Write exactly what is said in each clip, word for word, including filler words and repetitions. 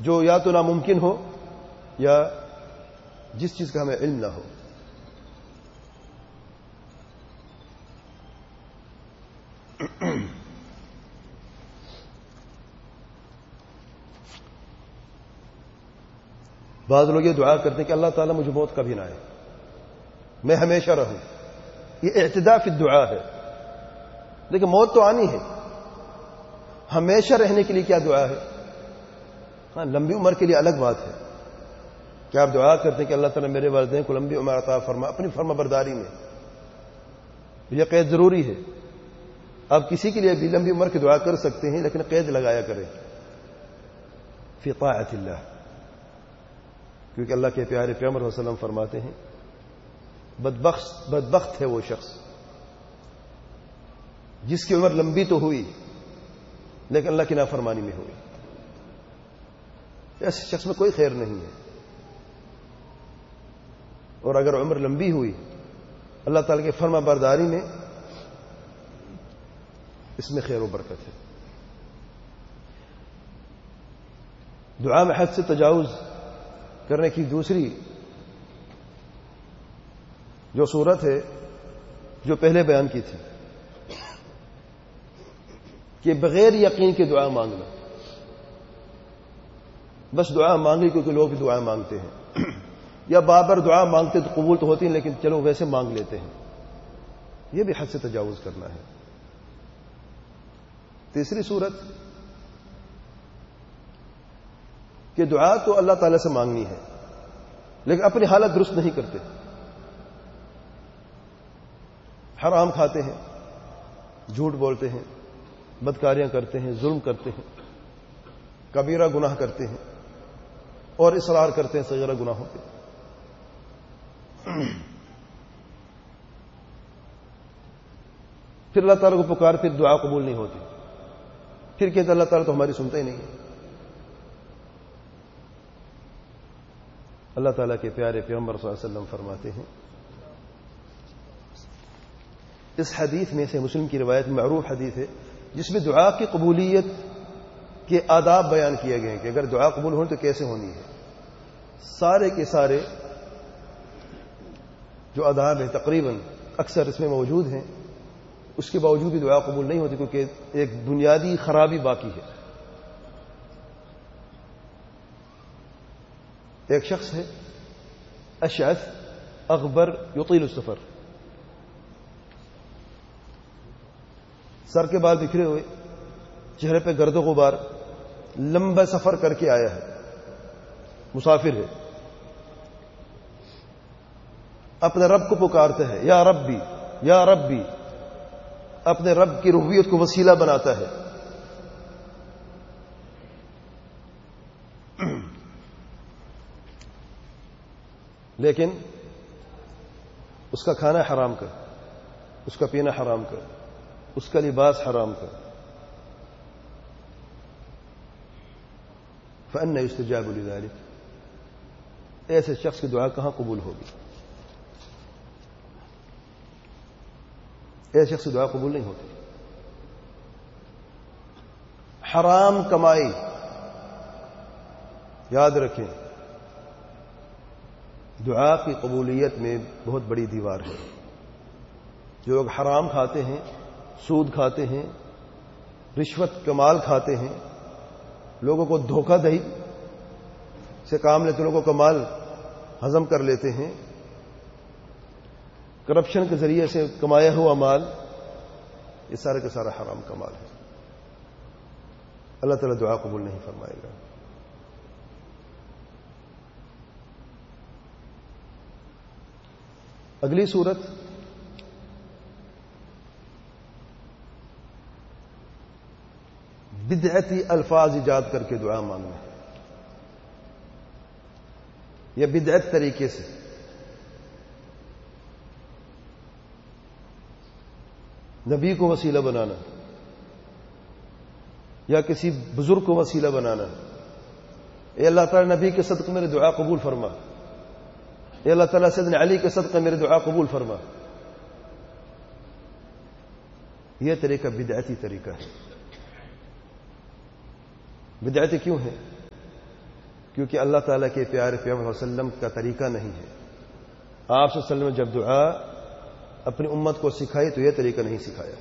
جو یا تو ناممکن ہو یا جس چیز کا ہمیں علم نہ ہو. بعض لوگ یہ دعا کرتے ہیں کہ اللہ تعالیٰ مجھے موت کبھی نہ آئے، میں ہمیشہ رہوں. یہ اعتداء فی الدعاء ہے. لیکن موت تو آنی ہے، ہمیشہ رہنے کے لیے کیا دعا ہے؟ ہاں، لمبی عمر کے لیے الگ بات ہے کہ آپ دعا کرتے ہیں کہ اللہ تعالیٰ میرے والدین کو لمبی عمر عطا فرما اپنی فرما برداری میں. یہ قید ضروری ہے. آپ کسی کے لیے بھی لمبی عمر کی دعا کر سکتے ہیں، لیکن قید لگایا کریں فی طاعت اللہ. کیونکہ اللہ کے پیارے پیغمبر صلی اللہ علیہ وسلم فرماتے ہیں بدبخت بدبخت ہے وہ شخص جس کی عمر لمبی تو ہوئی لیکن اللہ کی نافرمانی میں ہوئی. ایسے شخص میں کوئی خیر نہیں ہے. اور اگر عمر لمبی ہوئی اللہ تعالیٰ کی فرما برداری میں، اس میں خیر و برکت ہے. دعا میں حد سے تجاوز کرنے کی دوسری جو صورت ہے جو پہلے بیان کی تھی کہ بغیر یقین کی دعا مانگنا. بس دعا مانگی کیونکہ لوگ بھی دعا مانگتے ہیں، یا بار بار دعا مانگتے تو قبول تو ہوتی ہیں لیکن چلو ویسے مانگ لیتے ہیں. یہ بھی حد سے تجاوز کرنا ہے. تیسری صورت کہ دعا تو اللہ تعالی سے مانگنی ہے لیکن اپنی حالت درست نہیں کرتے، حرام کھاتے ہیں، جھوٹ بولتے ہیں، بدکاریاں کرتے ہیں، ظلم کرتے ہیں، کبیرہ گناہ کرتے ہیں اور اصرار کرتے ہیں صغیرہ گناہوں پہ. پھر اللہ تعالیٰ کو پکار، پھر دعا قبول نہیں ہوتی. پھر کہتے اللہ تعالیٰ تو ہماری سنتا ہی نہیں ہے. اللہ تعالیٰ کے پیارے پیغمبر صلی اللہ علیہ وسلم فرماتے ہیں، اس حدیث میں سے مسلم کی روایت معروف حدیث ہے جس میں دعا کی قبولیت کے آداب بیان کیے گئے ہیں کہ اگر دعا قبول ہو تو کیسے ہونی ہے. سارے کے سارے جو آداب ہیں تقریباً اکثر اس میں موجود ہیں. اس کے باوجود بھی دعا قبول نہیں ہوتی کیونکہ ایک بنیادی خرابی باقی ہے. ایک شخص ہے اشعث اغبر یطیل السفر، سر کے بال بکھرے ہوئے، چہرے پہ گرد و غبار، لمبا سفر کر کے آیا ہے، مسافر ہے، اپنے رب کو پکارتا ہے یا ربی یا ربی، اپنے رب کی ربوبیت کو وسیلہ بناتا ہے. لیکن اس کا کھانا حرام کر، اس کا پینا حرام کر، اس کا لباس حرام کر. فأنى يستجاب لذلك، ایسے شخص کی دعا کہاں قبول ہوگی؟ ایسے شخص کی دعا قبول نہیں ہوتی. حرام کمائی، یاد رکھیں دعا کی قبولیت میں بہت بڑی دیوار ہے. جو لوگ حرام کھاتے ہیں، سود کھاتے ہیں، رشوت کمال کھاتے ہیں، لوگوں کو دھوکہ دہی سے کام لیتے، لوگوں کو مال ہضم کر لیتے ہیں، کرپشن کے ذریعے سے کمایا ہوا مال، یہ سارا کا سارا حرام کا مال ہے. اللہ تعالیٰ دعا قبول نہیں فرمائے گا. اگلی صورت بدعتی الفاظ ایجاد کر کے دعا مانگنا، یا بدعت طریقے سے نبی کو وسیلہ بنانا یا کسی بزرگ کو وسیلہ بنانا. اے اللہ تعالیٰ نبی کے صدقے میری دعا قبول فرما، اے اللہ تعالیٰ سیدنا علی کے صدقے میری دعا قبول فرما. یہ طریقہ بدعتی طریقہ ہے. بدعتی کیوں ہے؟ کیونکہ اللہ تعالیٰ کے پیارے پیغمبر صلی اللہ علیہ وسلم کا طریقہ نہیں ہے. آپ صلی اللہ علیہ وسلم نے جب دعا اپنی امت کو سکھائی تو یہ طریقہ نہیں سکھایا.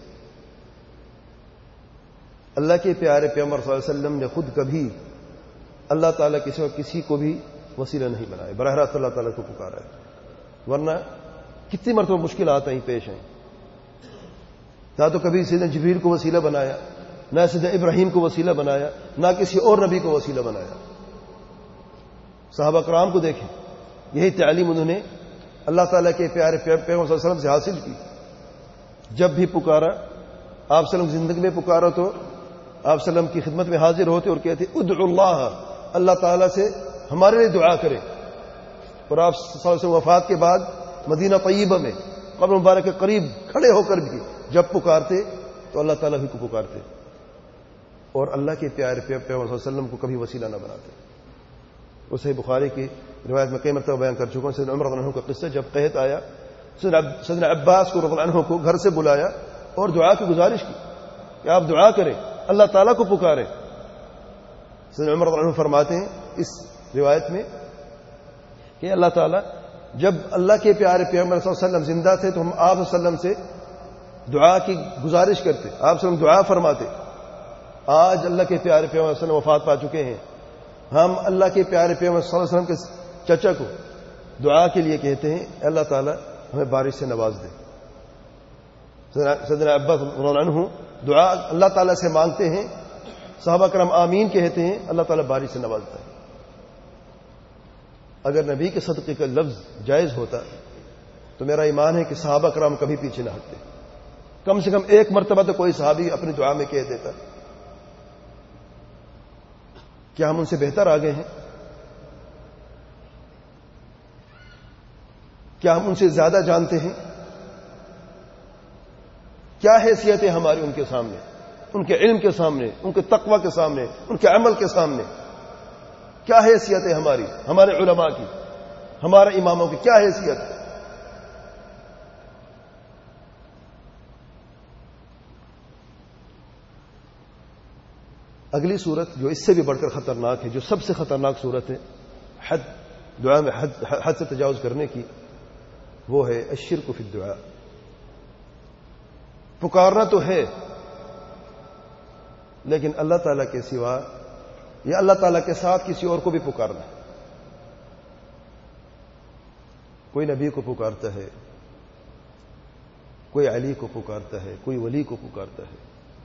اللہ کے پیارے پیغمبر صلی اللہ علیہ وسلم نے خود کبھی اللہ تعالیٰ کسی اور کسی کو بھی وسیلہ نہیں بنایا, براہ راست اللہ تعالیٰ کو پکارا ہے. ورنہ کتنی مرتبہ مشکلات ہیں پیش ہیں. نہ تو کبھی سیدنا جبریل کو وسیلہ بنایا, نہ سیدنا ابراہیم کو وسیلہ بنایا, نہ کسی اور نبی کو وسیلہ بنایا. صحابہ کرام کو دیکھیں, یہی تعلیم انہوں نے اللہ تعالیٰ کے پیارے پیغمبر صلی اللہ علیہ وسلم سے حاصل کی. جب بھی پکارا آپ صلی اللہ علیہ وسلم زندگی میں پکارا تو آپ صلی اللہ علیہ وسلم کی خدمت میں حاضر ہوتے اور کہتے ادعو اللہ, اللہ تعالیٰ سے ہمارے لیے دعا کرے. اور آپ صلی اللہ علیہ وسلم وفات کے بعد مدینہ طیبہ میں قبر مبارک کے قریب کھڑے ہو کر بھی جب پکارتے تو اللہ تعالیٰ ہی کو پکارتے اور اللہ کے پیارے پیغمبر صلی اللہ علیہ وسلم کو کبھی وسیلہ نہ بناتے. وہ صحیح بخاری کی روایت میں کئی مرتبہ بیان کر چکا ہوں. سیدنا عمر رضی اللہ عنہ کا قصہ, جب قحط آیا سیدنا عباس کو رضی اللہ عنہ کو گھر سے بلایا اور دعا کی گزارش کی کہ آپ دعا کریں, اللہ تعالیٰ کو پکاریں. سیدنا عمر رضی اللہ عنہ فرماتے ہیں اس روایت میں کہ اللہ تعالیٰ جب اللہ کے پیارے پیغمبر صلی اللہ علیہ وسلم زندہ تھے تو ہم آپ صلی اللہ علیہ وسلم سے دعا کی گزارش کرتے, آپ صلی اللہ علیہ وسلم دعا فرماتے. آج اللہ کے پیارے پیغمبر صلی اللہ علیہ وسلم وفات پا چکے ہیں, ہم اللہ کے پیارے پیغمبر صلی اللہ علیہ وسلم کے چچا کو دعا کے لیے کہتے ہیں اللہ تعالیٰ ہمیں بارش سے نواز دے. سیدنا عباس رضی اللہ عنہ دعا اللہ تعالیٰ سے مانگتے ہیں, صحابہ کرام آمین کہتے ہیں, اللہ تعالیٰ بارش سے نوازتا ہے. اگر نبی کے صدقے کا لفظ جائز ہوتا تو میرا ایمان ہے کہ صحابہ کرام کبھی پیچھے نہ ہٹتے. کم سے کم ایک مرتبہ تو کوئی صحابی اپنی دعا میں کہہ دیتا. کیا ہم ان سے بہتر آگے ہیں؟ کیا ہم ان سے زیادہ جانتے ہیں؟ کیا حیثیت ہے ہماری ان کے سامنے, ان کے علم کے سامنے, ان کے تقوی کے سامنے, ان کے عمل کے سامنے؟ کیا حیثیت ہے ہماری, ہمارے علماء کی, ہمارے اماموں کی کیا حیثیت ہے؟ اگلی صورت جو اس سے بھی بڑھ کر خطرناک ہے, جو سب سے خطرناک صورت ہے حد دعا میں حد, حد سے تجاوز کرنے کی, وہ ہے الشرک فی الدعاء. پکارنا تو ہے لیکن اللہ تعالیٰ کے سوا یا اللہ تعالیٰ کے ساتھ کسی اور کو بھی پکارنا. کوئی نبی کو پکارتا ہے, کوئی علی کو پکارتا ہے, کوئی ولی کو پکارتا ہے.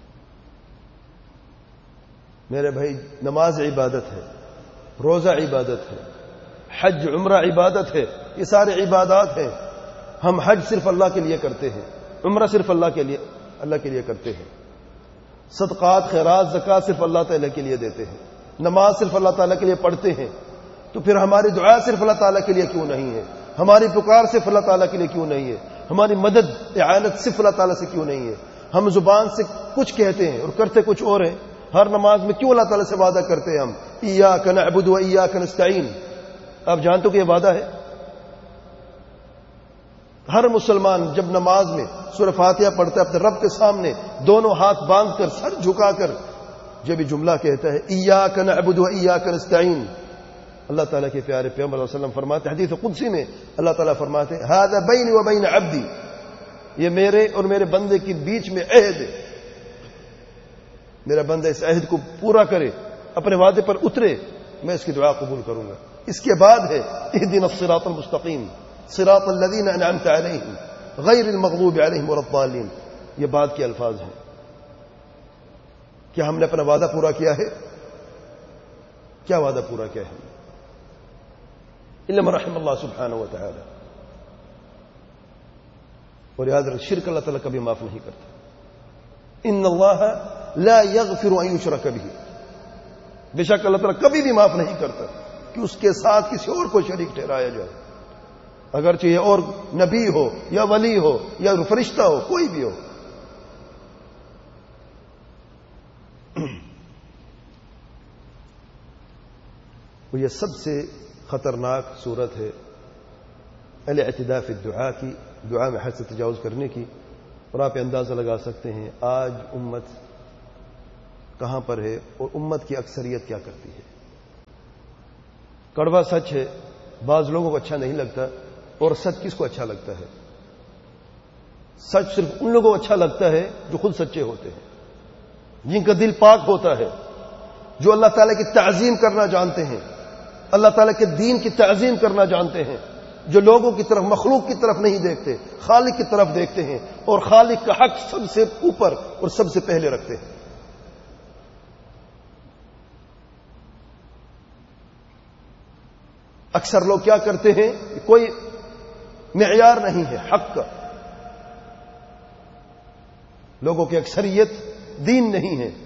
میرے بھائی, نماز عبادت ہے, روزہ عبادت ہے, حج عمرہ عبادت ہے, یہ سارے عبادات ہیں. ہم حج صرف اللہ کے لیے کرتے ہیں, عمرہ صرف اللہ کے لیے اللہ کے لیے کرتے ہیں, صدقات خیرات زکات صرف اللہ تعالیٰ کے لیے دیتے ہیں, نماز صرف اللہ تعالیٰ کے لیے پڑھتے ہیں. تو پھر ہماری دعا صرف اللہ تعالیٰ کے لیے کیوں نہیں ہے؟ ہماری پکار صرف اللہ تعالیٰ کے لیے کیوں نہیں ہے؟ ہماری مدد اعانت صرف اللہ تعالیٰ سے کیوں نہیں ہے؟ ہم زبان سے کچھ کہتے ہیں اور کرتے کچھ اور ہیں. ہر نماز میں کیوں اللہ تعالیٰ سے وعدہ کرتے ہیں ہم ایاک نعبد و ایاک نستعین؟ آپ جانتے ہو کہ یہ وعدہ ہے. ہر مسلمان جب نماز میں سورہ فاتحہ پڑھتا ہے اپنے رب کے سامنے دونوں ہاتھ باندھ کر سر جھکا کر جب یہ جملہ کہتا ہے ایاک نعبد و ایاک نستعین, اللہ تعالیٰ کے پیارے پیغمبر صلی اللہ علیہ وسلم فرماتے ہیں, حدیث قدسی میں اللہ تعالیٰ فرماتے ہیں ھذا بینی و بین عبدی, یہ میرے اور میرے بندے کے بیچ میں عہد ہے. میرا بندہ اس عہد کو پورا کرے, اپنے وعدے پر اترے, میں اس کی دعا قبول کروں گا. اس کے بعد ہے اہدنا الصراط المستقیم صراط الذین انعمت علیہم غیر المغضوب علیہم ولا الضالین. یہ بعد کے الفاظ ہیں. کیا ہم نے اپنا وعدہ پورا کیا ہے؟ کیا وعدہ پورا کیا ہے؟ الا من رحم اللہ سبحانہ و تعالی. اور یاد رکھ, شرک اللہ تعالیٰ کبھی معاف نہیں کرتا. ان اللہ لا یغفر ان یشرک بہ, بے شک اللہ تعالیٰ کبھی بھی معاف نہیں کرتا کہ اس کے ساتھ کسی اور کو شریک ٹھہرایا جائے, اگرچہ یہ اور نبی ہو یا ولی ہو یا فرشتہ ہو, کوئی بھی ہو. وہ یہ سب سے خطرناک صورت ہے الاعتداء فی الدعاء کی, دعا میں حد سے تجاوز کرنے کی. اور آپ اندازہ لگا سکتے ہیں آج امت کہاں پر ہے اور امت کی اکثریت کیا کرتی ہے. کڑوا سچ ہے، بعض لوگوں کو اچھا نہیں لگتا، اور سچ کس کو اچھا لگتا ہے؟ سچ صرف ان لوگوں کو اچھا لگتا ہے جو خود سچے ہوتے ہیں، جن کا دل پاک ہوتا ہے، جو اللہ تعالیٰ کی تعظیم کرنا جانتے ہیں، اللہ تعالیٰ کے دین کی تعظیم کرنا جانتے ہیں، جو لوگوں کی طرف، مخلوق کی طرف نہیں دیکھتے، خالق کی طرف دیکھتے ہیں، اور خالق کا حق سب سے اوپر اور سب سے پہلے رکھتے ہیں۔ اکثر لوگ کیا کرتے ہیں، کوئی معیار نہیں ہے حق کا، لوگوں کی اکثریت دین نہیں ہے۔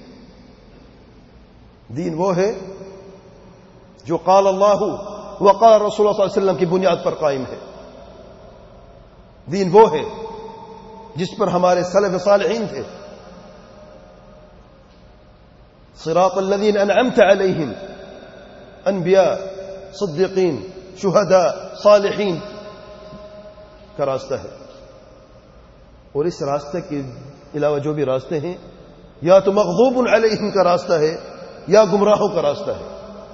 دین وہ ہے جو قال اللہ وقال رسول اللہ صلی اللہ علیہ وسلم کی بنیاد پر قائم ہے۔ دین وہ ہے جس پر ہمارے سلف صالحین تھے، صراط الذین انعمت علیہم، انبیاء، صدیقین، شہداء، صالحین کا راستہ ہے۔ اور اس راستے کے علاوہ جو بھی راستے ہیں، یا تو مغضوب علیہم کا راستہ ہے یا گمراہوں کا راستہ ہے۔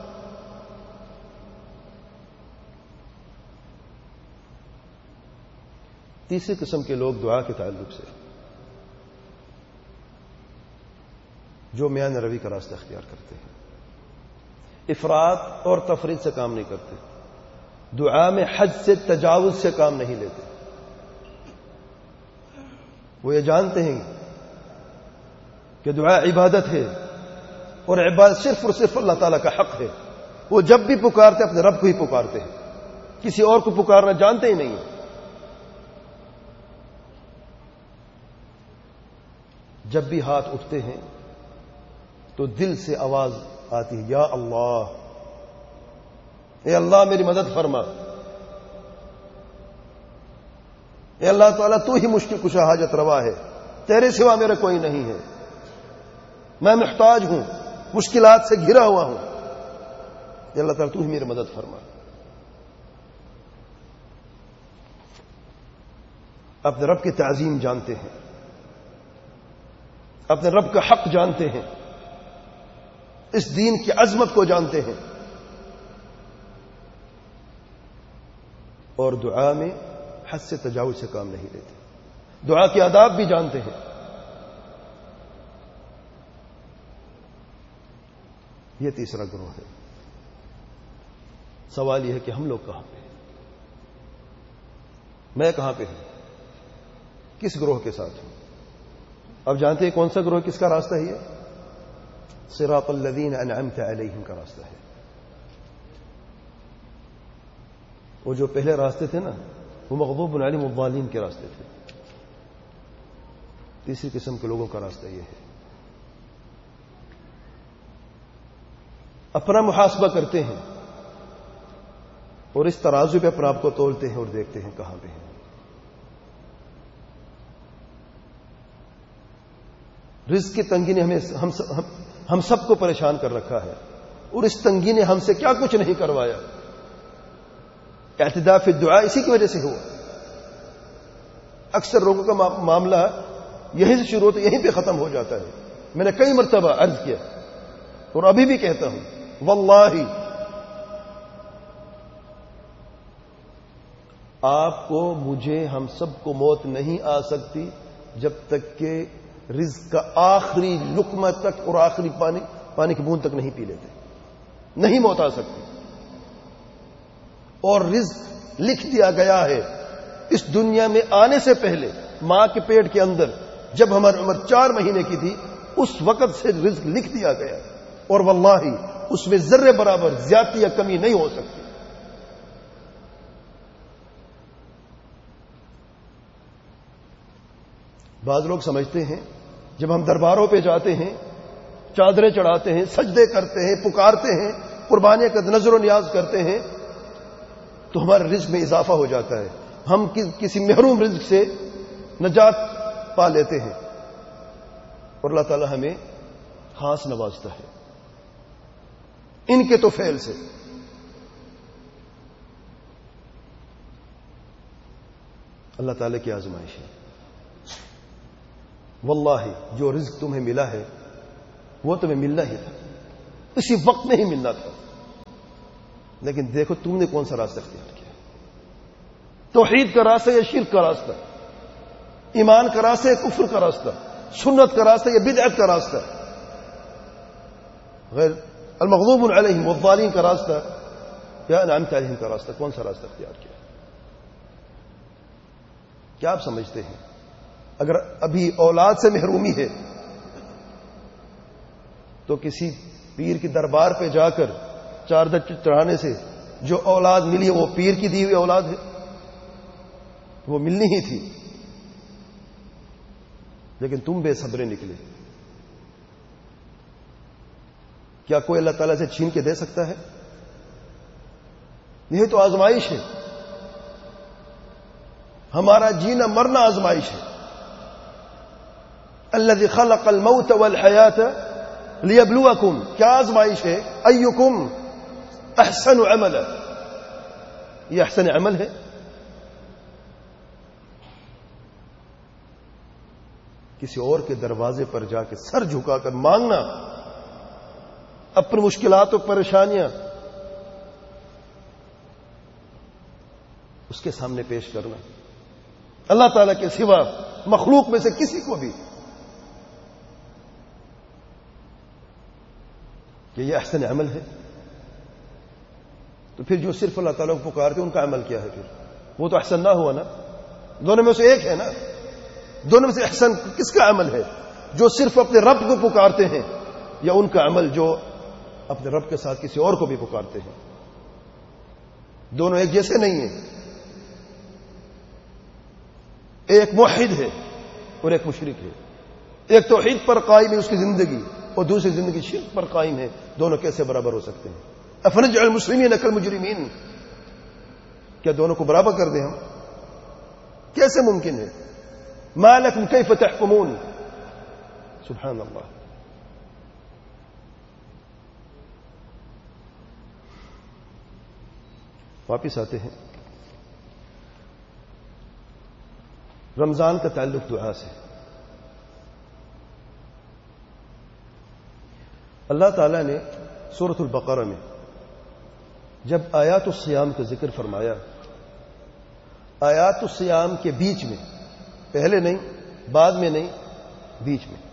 تیسری قسم کے لوگ دعا کے تعلق سے جو میان روی کا راستہ اختیار کرتے ہیں، افراط اور تفرید سے کام نہیں کرتے، دعا میں حد سے تجاوز سے کام نہیں لیتے۔ وہ یہ جانتے ہیں کہ دعا عبادت ہے، اور عبادت صرف اور صرف اللہ تعالیٰ کا حق ہے۔ وہ جب بھی پکارتے اپنے رب کو ہی پکارتے ہیں، کسی اور کو پکارنا جانتے ہی نہیں۔ جب بھی ہاتھ اٹھتے ہیں تو دل سے آواز آتی ہے، یا اللہ، اے اللہ میری مدد فرما، اے اللہ تعالیٰ تو ہی مشکل کشا حاجت روا ہے، تیرے سوا میرا کوئی نہیں ہے، میں محتاج ہوں، مشکلات سے گھرا ہوا ہوں، اے اللہ تعالیٰ تو ہی میری مدد فرما۔ اپنے رب کی تعظیم جانتے ہیں، اپنے رب کا حق جانتے ہیں، اس دین کی عظمت کو جانتے ہیں، اور دعا میں حد سے تجاوز سے کام نہیں لیتے، دعا کے آداب بھی جانتے ہیں۔ یہ تیسرا گروہ ہے۔ سوال یہ ہے کہ ہم لوگ کہاں پہ ہیں؟ میں کہاں پہ ہوں؟ کس گروہ کے ساتھ ہوں؟ اب جانتے ہیں کون سا گروہ کس کا راستہ ہے؟ صراط الذین انعمت علیہم کا راستہ ہے۔ وہ جو پہلے راستے تھے نا، وہ مغضوب علیہم الضالین کے راستے تھے۔ تیسری قسم کے لوگوں کا راستہ یہ ہے، اپنا محاسبہ کرتے ہیں اور اس ترازو پہ اپنے آپ کو تولتے ہیں اور دیکھتے ہیں کہاں پہ ہیں۔ رزق کی تنگی نے ہمیں ہم ہم سب کو پریشان کر رکھا ہے، اور اس تنگی نے ہم سے کیا کچھ نہیں کروایا۔ اعتداء فی الدعاء اسی کی وجہ سے ہوا۔ اکثر لوگوں کا معاملہ یہیں سے شروع ہوتا ہے، یہیں پہ ختم ہو جاتا ہے۔ میں نے کئی مرتبہ عرض کیا اور ابھی بھی کہتا ہوں، واللہ آپ کو، مجھے، ہم سب کو موت نہیں آ سکتی جب تک کہ رزق کا آخری لقمہ تک اور آخری پانی پانی کی بوند تک نہیں پی لیتے، نہیں موت آ سکتی۔ اور رزق لکھ دیا گیا ہے اس دنیا میں آنے سے پہلے، ماں کے پیٹ کے اندر جب ہماری عمر چار مہینے کی تھی، اس وقت سے رزق لکھ دیا گیا، اور واللہ اس میں ذرے برابر زیادتی یا کمی نہیں ہو سکتی۔ بعض لوگ سمجھتے ہیں جب ہم درباروں پہ جاتے ہیں، چادریں چڑھاتے ہیں، سجدے کرتے ہیں، پکارتے ہیں، قربانیاں کا نظر و نیاز کرتے ہیں، تو ہمارے رزق میں اضافہ ہو جاتا ہے، ہم کسی محروم رزق سے نجات پا لیتے ہیں، اور اللہ تعالی ہمیں خاص نوازتا ہے ان کے تو فعل سے۔ اللہ تعالی کی آزمائش ہے۔ واللہ جو رزق تمہیں ملا ہے وہ تمہیں ملنا ہی تھا، اسی وقت نہیں ملنا تھا، لیکن دیکھو تم نے کون سا راستہ اختیار کیا، توحید کا راستہ یا شرک کا راستہ، ایمان کا راستہ یا کفر کا راستہ، سنت کا راستہ یا بدعت کا راستہ، غیر المغضوب علیہم والضالین کا راستہ یا انعمت علیہم کا راستہ، کون سا راستہ اختیار کیا؟ کیا آپ سمجھتے ہیں اگر ابھی اولاد سے محرومی ہے تو کسی پیر کی دربار پہ جا کر چار در چڑھانے سے جو اولاد ملی ہے وہ پیر کی دی ہوئی اولاد ہے، وہ ملنی ہی تھی، لیکن تم بے صبرے نکلے. کیا کوئی اللہ تعالیٰ سے چھین کے دے سکتا ہے؟ یہ تو آزمائش ہے، ہمارا جینا مرنا آزمائش ہے. الذی خلق الموت والحیات لیبلوکم، کیا آزمائش ہے؟ ایکم احسن عملا، یہ احسن عمل ہے. کسی اور کے دروازے پر جا کے سر جھکا کر مانگنا، اپنی مشکلات و پریشانیاں اس کے سامنے پیش کرنا، اللہ تعالیٰ کے سوا مخلوق میں سے کسی کو بھی، کہ یہ احسن عمل ہے. تو پھر جو صرف اللہ تعالیٰ کو پکارتے ان کا عمل کیا ہے؟ پھر وہ تو احسن نہ ہوا نا، دونوں میں سے ایک ہے نا. دونوں میں سے احسن کس کا عمل ہے؟ جو صرف اپنے رب کو پکارتے ہیں، یا ان کا عمل جو اپنے رب کے ساتھ کسی اور کو بھی پکارتے ہیں؟ دونوں ایک جیسے نہیں ہیں. ایک موحد ہے اور ایک مشرک ہے. ایک توحید پر قائم ہے اس کی زندگی، اور دوسری زندگی شرک پر قائم ہے. دونوں کیسے برابر ہو سکتے ہیں؟ افنجعل المسلمین کالمجرمین، کیا دونوں کو برابر کر دیں ہم؟ کیسے ممکن ہے؟ ما لکم کیف تحکمون، سبحان اللہ. واپس آتے ہیں. رمضان کا تعلق دعا سے. اللہ تعالیٰ نے سورۃ البقرہ میں جب آیات الصیام کا ذکر فرمایا، آیات الصیام کے بیچ میں، پہلے نہیں، بعد میں نہیں، بیچ میں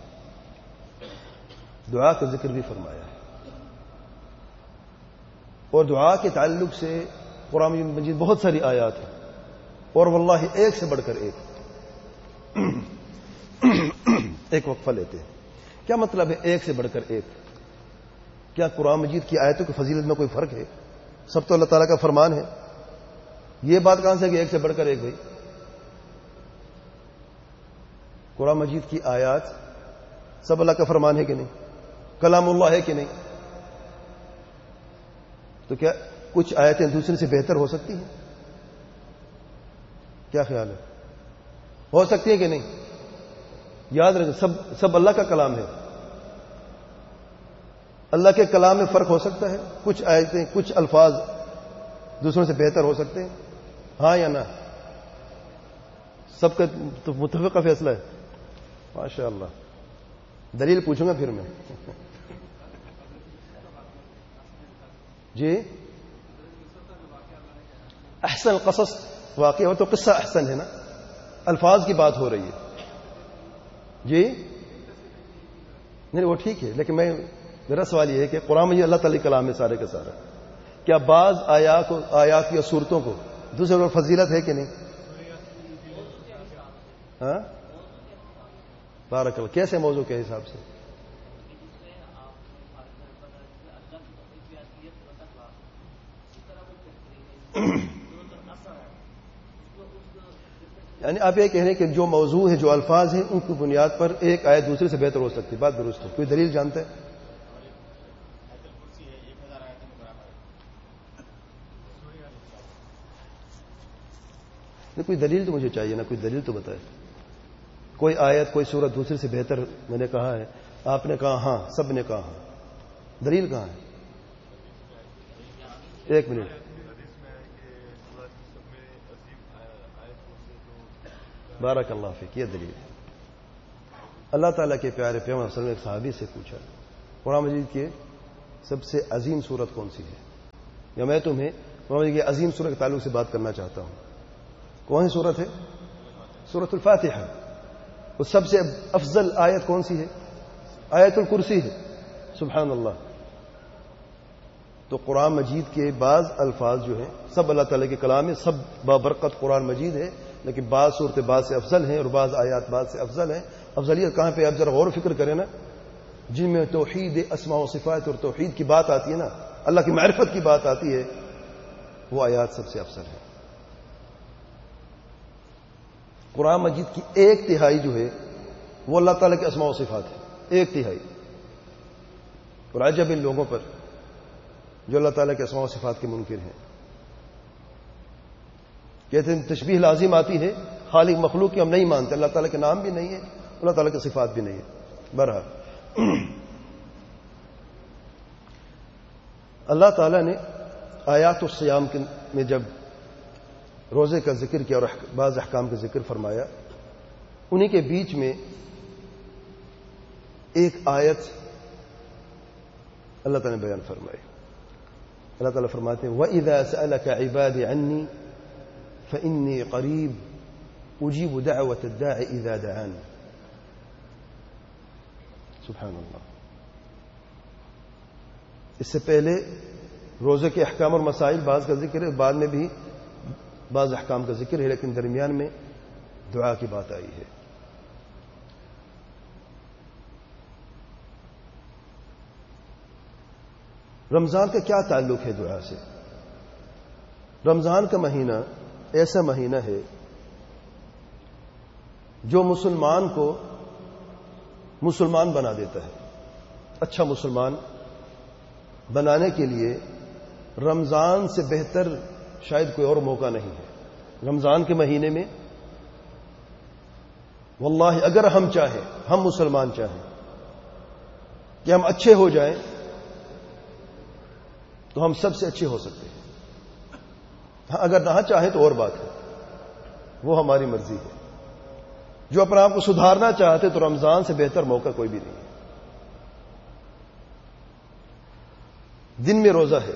دعا کا ذکر بھی فرمایا ہے. اور دعا کے تعلق سے قرآن مجید بہت ساری آیات ہیں، اور واللہ ایک سے بڑھ کر ایک. ایک وقفہ لیتے ہیں. کیا مطلب ہے ایک سے بڑھ کر ایک؟ کیا قرآن مجید کی آیتوں کی فضیلت میں کوئی فرق ہے؟ سب تو اللہ تعالیٰ کا فرمان ہے. یہ بات کہاں سے کہ ایک سے بڑھ کر ایک؟ بھائی قرآن مجید کی آیات سب اللہ کا فرمان ہے کہ نہیں؟ کلام اللہ ہے کہ نہیں؟ تو کیا کچھ آیتیں دوسرے سے بہتر ہو سکتی ہیں؟ کیا خیال ہے؟ ہو سکتی ہیں کہ نہیں؟ یاد رکھیں، سب سب اللہ کا کلام ہے. اللہ کے کلام میں فرق ہو سکتا ہے؟ کچھ آیتیں، کچھ الفاظ دوسروں سے بہتر ہو سکتے ہیں؟ ہاں یا نہ؟ سب کا تو متفقہ فیصلہ ہے. ماشاء اللہ. دلیل پوچھوں گا پھر میں. جی احسن قصص واقعہ ہو تو قصہ احسن ہے نا، الفاظ کی بات ہو رہی ہے. جی نہیں وہ ٹھیک ہے، لیکن میں میرا سوال یہ ہے کہ قرآن میں اللہ تعالی کلام ہے سارے کا سارا. کیا بعض آیات آیات یا صورتوں کو دوسرے پر فضیلت ہے کہ نہیں؟ ہاں بارک اللہ. کیسے موضوع کے حساب سے؟ یعنی آپ یہ کہہ رہے ہیں کہ جو موضوع ہے، جو الفاظ ہیں، ان کی بنیاد پر ایک آیت دوسرے سے بہتر ہو سکتی ہے. بات درست ہے. کوئی دلیل جانتا ہے؟ کوئی دلیل تو مجھے چاہیے نا، کوئی دلیل تو بتائے. کوئی آیت، کوئی سورت دوسرے سے بہتر میں نے کہا ہے، آپ نے کہا ہاں، سب نے کہا ہاں. دلیل کہاں ہے؟ ایک منٹ. بارک اللہ فیک. یہ دلیل ہے. اللہ تعالیٰ کے پیارے پیغمبر صلی اللہ علیہ وسلم نے ایک صحابی سے پوچھا، قرآن مجید کی سب سے عظیم سورت کون سی ہے؟ یا میں تمہیں یہ عظیم سورہ کے تعلق سے بات کرنا چاہتا ہوں. کون سی سورت ہے؟ سورۃ الفاتحہ. وہ سب سے افضل آیت کون سی ہے؟ آیت الکرسی ہے. سبحان اللہ. تو قرآن مجید کے بعض الفاظ جو ہیں سب اللہ تعالیٰ کے کلام ہے, سب بابرکت قرآن مجید ہے, لیکن بعض صورتیں بعض سے افضل ہیں اور بعض آیات بعض سے افضل ہیں. افضلیت کہاں پہ؟ آپ ذرا غور و فکر کریں نا. جن میں توحید اسماء و صفات اور توحید کی بات آتی ہے نا, اللہ کی معرفت کی بات آتی ہے, وہ آیات سب سے افضل ہے. قرآن مجید کی ایک تہائی جو ہے وہ اللہ تعالیٰ کے اسماء و صفات ہے, ایک تہائی. اور عجب ان لوگوں پر جو اللہ تعالیٰ کے اسماء و صفات کے منکر ہیں. کہتے ہیں تشبیہ لازم آتی ہے خالق مخلوق کی, ہم نہیں مانتے. اللہ تعالیٰ کے نام بھی نہیں ہے, اللہ تعالیٰ کے صفات بھی نہیں ہے. بہرحال اللہ تعالیٰ نے آیات الصیام میں جب روزے کا ذکر کیا اور بعض احکام کا ذکر فرمایا, انہی کے بیچ میں ایک آیت اللہ تعالیٰ نے بیان فرمائی. اللہ تعالیٰ فرماتے ہیں وَإِذَا سَأَلَكَ عِبَادِ عَنِّي فَإِنِّي قَرِيبٌ أُجِيبُ دَعْوَةَ الدَّاعِ إِذَا دَعَانِ. سبحان اللہ. اس سے پہلے روزے کے احکام اور مسائل بعض کا ذکر ہے, بعد میں بھی بعض احکام کا ذکر ہے, لیکن درمیان میں دعا کی بات آئی ہے. رمضان کا کیا تعلق ہے دعا سے؟ رمضان کا مہینہ ایسا مہینہ ہے جو مسلمان کو مسلمان بنا دیتا ہے. اچھا مسلمان بنانے کے لیے رمضان سے بہتر شاید کوئی اور موقع نہیں ہے. رمضان کے مہینے میں واللہ اگر ہم چاہیں, ہم مسلمان چاہیں کہ ہم اچھے ہو جائیں تو ہم سب سے اچھے ہو سکتے ہیں. ہاں اگر نہ چاہیں تو اور بات ہے, وہ ہماری مرضی ہے. جو اپنے آپ کو سدھارنا چاہتے تو رمضان سے بہتر موقع کوئی بھی نہیں ہے. دن میں روزہ ہے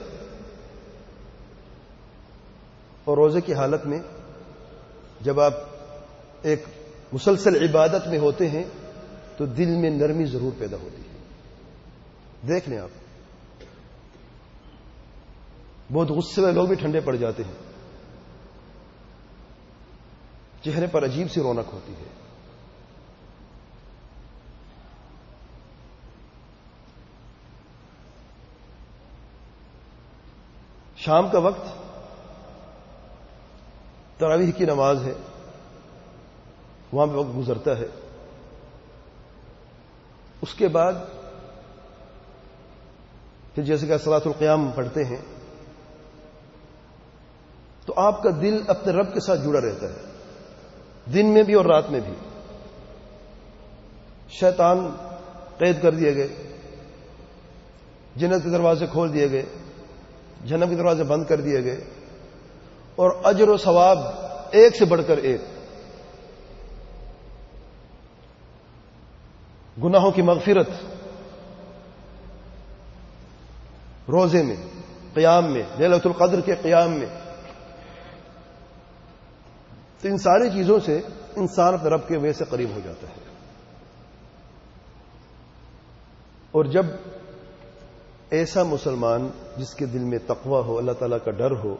اور روزے کی حالت میں جب آپ ایک مسلسل عبادت میں ہوتے ہیں تو دل میں نرمی ضرور پیدا ہوتی ہے. دیکھ لیں آپ, بہت غصے میں لوگ بھی ٹھنڈے پڑ جاتے ہیں, چہرے پر عجیب سی رونق ہوتی ہے. شام کا وقت تراویح کی نماز ہے, وہاں پہ وقت گزرتا ہے. اس کے بعد پھر جیسے کہ صلاۃ القیام پڑھتے ہیں تو آپ کا دل اپنے رب کے ساتھ جڑا رہتا ہے, دن میں بھی اور رات میں بھی. شیطان قید کر دیے گئے, جنت کے دروازے کھول دیے گئے, جہنم کے دروازے بند کر دیے گئے, اور اجر و ثواب ایک سے بڑھ کر ایک. گناہوں کی مغفرت روزے میں, قیام میں, لیلۃ القدر کے قیام میں. تو ان ساری چیزوں سے انسان اپنے رب کے وجہ سے قریب ہو جاتا ہے. اور جب ایسا مسلمان جس کے دل میں تقوی ہو, اللہ تعالیٰ کا ڈر ہو,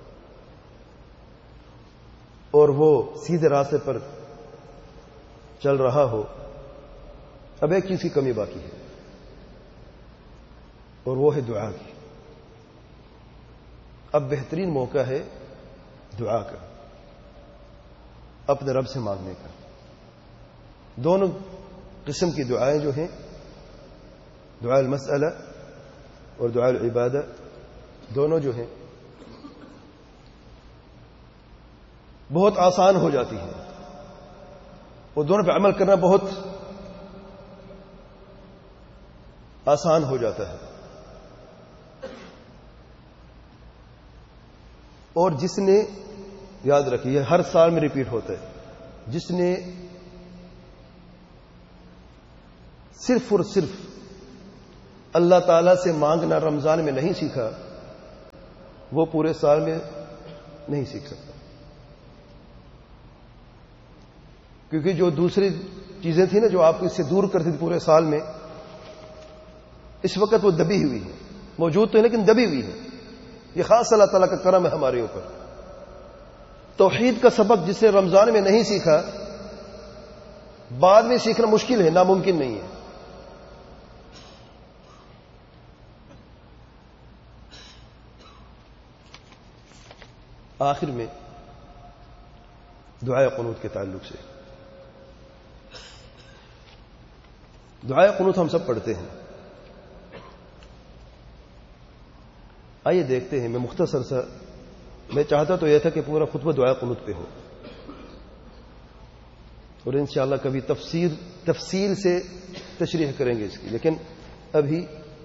اور وہ سیدھے راستے پر چل رہا ہو, اب ایک چیز کی کمی باقی ہے اور وہ ہے دعا کی. اب بہترین موقع ہے دعا کا, اپنے رب سے مانگنے کا. دونوں قسم کی دعائیں جو ہیں, دعا المسئلہ اور دعا العبادہ, دونوں جو ہیں بہت آسان ہو جاتی ہیں, اور دونوں پہ عمل کرنا بہت آسان ہو جاتا ہے. اور جس نے, یاد رکھیے ہر سال میں ریپیٹ ہوتا ہے, جس نے صرف اور صرف اللہ تعالی سے مانگنا رمضان میں نہیں سیکھا, وہ پورے سال میں نہیں سیکھ سکتا، کیونکہ جو دوسری چیزیں تھیں نا جو آپ کو اس سے دور کرتی تھی پورے سال میں، اس وقت وہ دبی ہوئی ہے، موجود تو ہے لیکن دبی ہوئی ہے. یہ خاص اللہ تعالیٰ کا کرم ہے ہمارے اوپر. توحید کا سبق جسے رمضان میں نہیں سیکھا بعد میں سیکھنا مشکل ہے، ناممکن نہیں ہے. آخر میں دعائے قنوت کے تعلق سے، دعائے قنوت ہم سب پڑھتے ہیں. آئیے دیکھتے ہیں. میں مختصر سا، میں چاہتا تو یہ تھا کہ پورا خطبہ دعائے قنوت پہ ہو، اور انشاءاللہ کبھی تفسیر تفصیل سے تشریح کریں گے اس کی، لیکن ابھی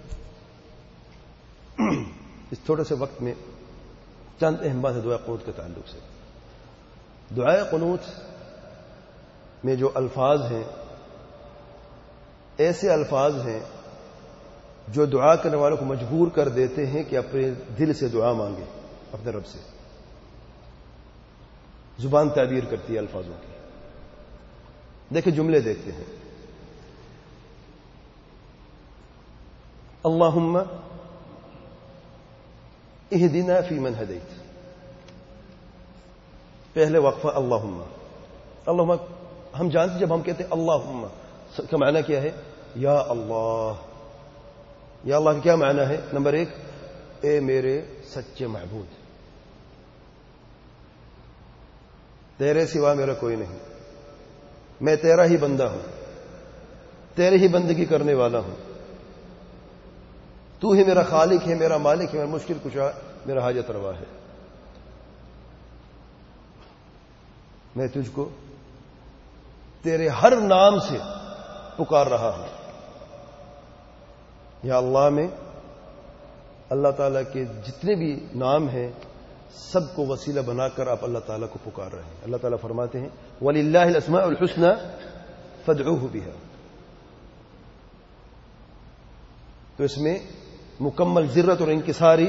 اس تھوڑے سے وقت میں چند اہم بات ہے دعائے قنوت کے تعلق سے. دعائے قنوت میں جو الفاظ ہیں ایسے الفاظ ہیں جو دعا کرنے والوں کو مجبور کر دیتے ہیں کہ اپنے دل سے دعا مانگے اپنے رب سے. زبان تعبیر کرتی ہے الفاظوں کی. دیکھیں جملے دیکھتے ہیں. اللہم اہدنا فی من ہدیت. پہلے وقفہ اللہم. اللہم ہم جانتے جب ہم کہتے ہیں اللہم کا معنی کیا ہے؟ یا اللہ. یا اللہ کا کیا معنی ہے؟ نمبر ایک، اے میرے سچے معبود، تیرے سوا میرا کوئی نہیں، میں تیرا ہی بندہ ہوں، تیرے ہی بندگی کرنے والا ہوں، تو ہی میرا خالق ہے، میرا مالک ہے، میرا مشکل کشا، میرا حاجت روا ہے. میں تجھ کو تیرے ہر نام سے پکار رہا ہوں. یا اللہ میں اللہ تعالیٰ کے جتنے بھی نام ہیں سب کو وسیلہ بنا کر آپ اللہ تعالیٰ کو پکار رہے ہیں. اللہ تعالیٰ فرماتے ہیں وَلِلَّهِ الْأَسْمَاءُ الْحُسْنَى فَادْعُوهُ بِهَا. تو اس میں مکمل ذرت اور انکساری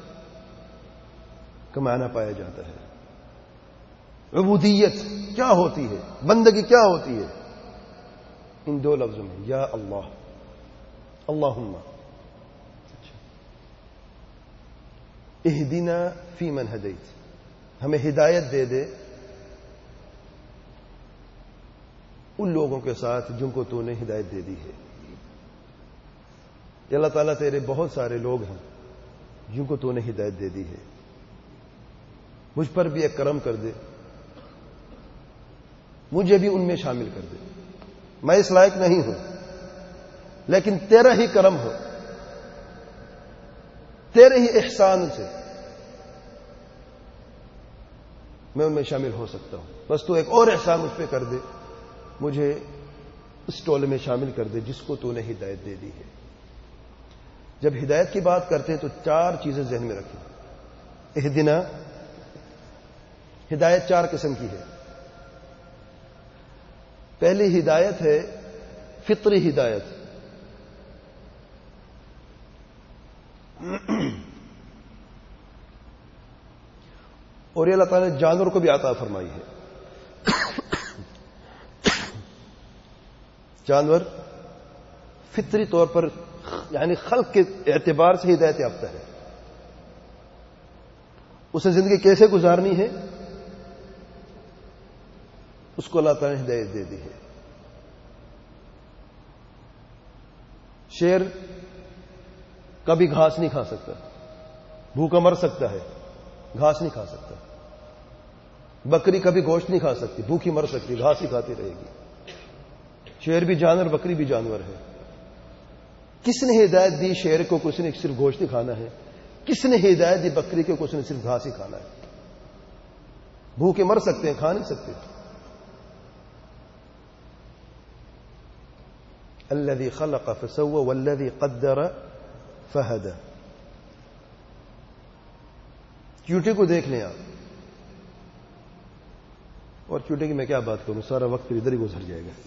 کا معنی پایا جاتا ہے. عبودیت کیا ہوتی ہے، بندگی کیا ہوتی ہے، ان دو لفظوں میں یا اللہ. اللہم اہدنا فی من ہدیت، ہمیں ہدایت دے دے ان لوگوں کے ساتھ جن کو تو نے ہدایت دے دی ہے. کہ اللہ تعالیٰ تیرے بہت سارے لوگ ہیں جن کو تو نے ہدایت دے دی ہے، مجھ پر بھی ایک کرم کر دے، مجھے بھی ان میں شامل کر دے. میں اس لائق نہیں ہوں، لیکن تیرا ہی کرم ہو، تیرے ہی احسان سے میں ان میں شامل ہو سکتا ہوں. بس تو ایک اور احسان مجھ پہ کر دے، مجھے اس ٹولے میں شامل کر دے جس کو تو نے ہدایت دے دی ہے. جب ہدایت کی بات کرتے ہیں تو چار چیزیں ذہن میں رکھیں. اہدنا، ہدایت چار قسم کی ہے. پہلی ہدایت ہے فطری ہدایت. اور یہ اللہ تعالیٰ نے جانور کو بھی عطا فرمائی ہے. جانور فطری طور پر یعنی خلق کے اعتبار سے ہدایت یافتہ ہے. اسے زندگی کیسے گزارنی ہے اس کو اللہ تعالیٰ نے ہدایت دے دی ہے. شیر کبھی گھاس نہیں کھا سکتا، بھوکا مر سکتا ہے، گھاس نہیں کھا سکتا. بکری کبھی گوشت نہیں کھا سکتی، بھوکی مر سکتی، گھاس ہی کھاتی رہے گی. شیر بھی جانور، بکری بھی جانور ہے. کس نے ہدایت دی شیر کو کس نے صرف گوشت نہیں کھانا ہے؟ کس نے ہدایت دی بکری کو کس نے صرف گھاس ہی کھانا ہے؟ بھوکے مر سکتے ہیں، کھا نہیں سکتے. الذي خلق فسوى والذي قدر فهدى. چیوٹے کو دیکھ لیں آپ، اور چیوٹے کی میں کیا بات کروں، سارا وقت پھر ادھر ہی گزر جائے گا.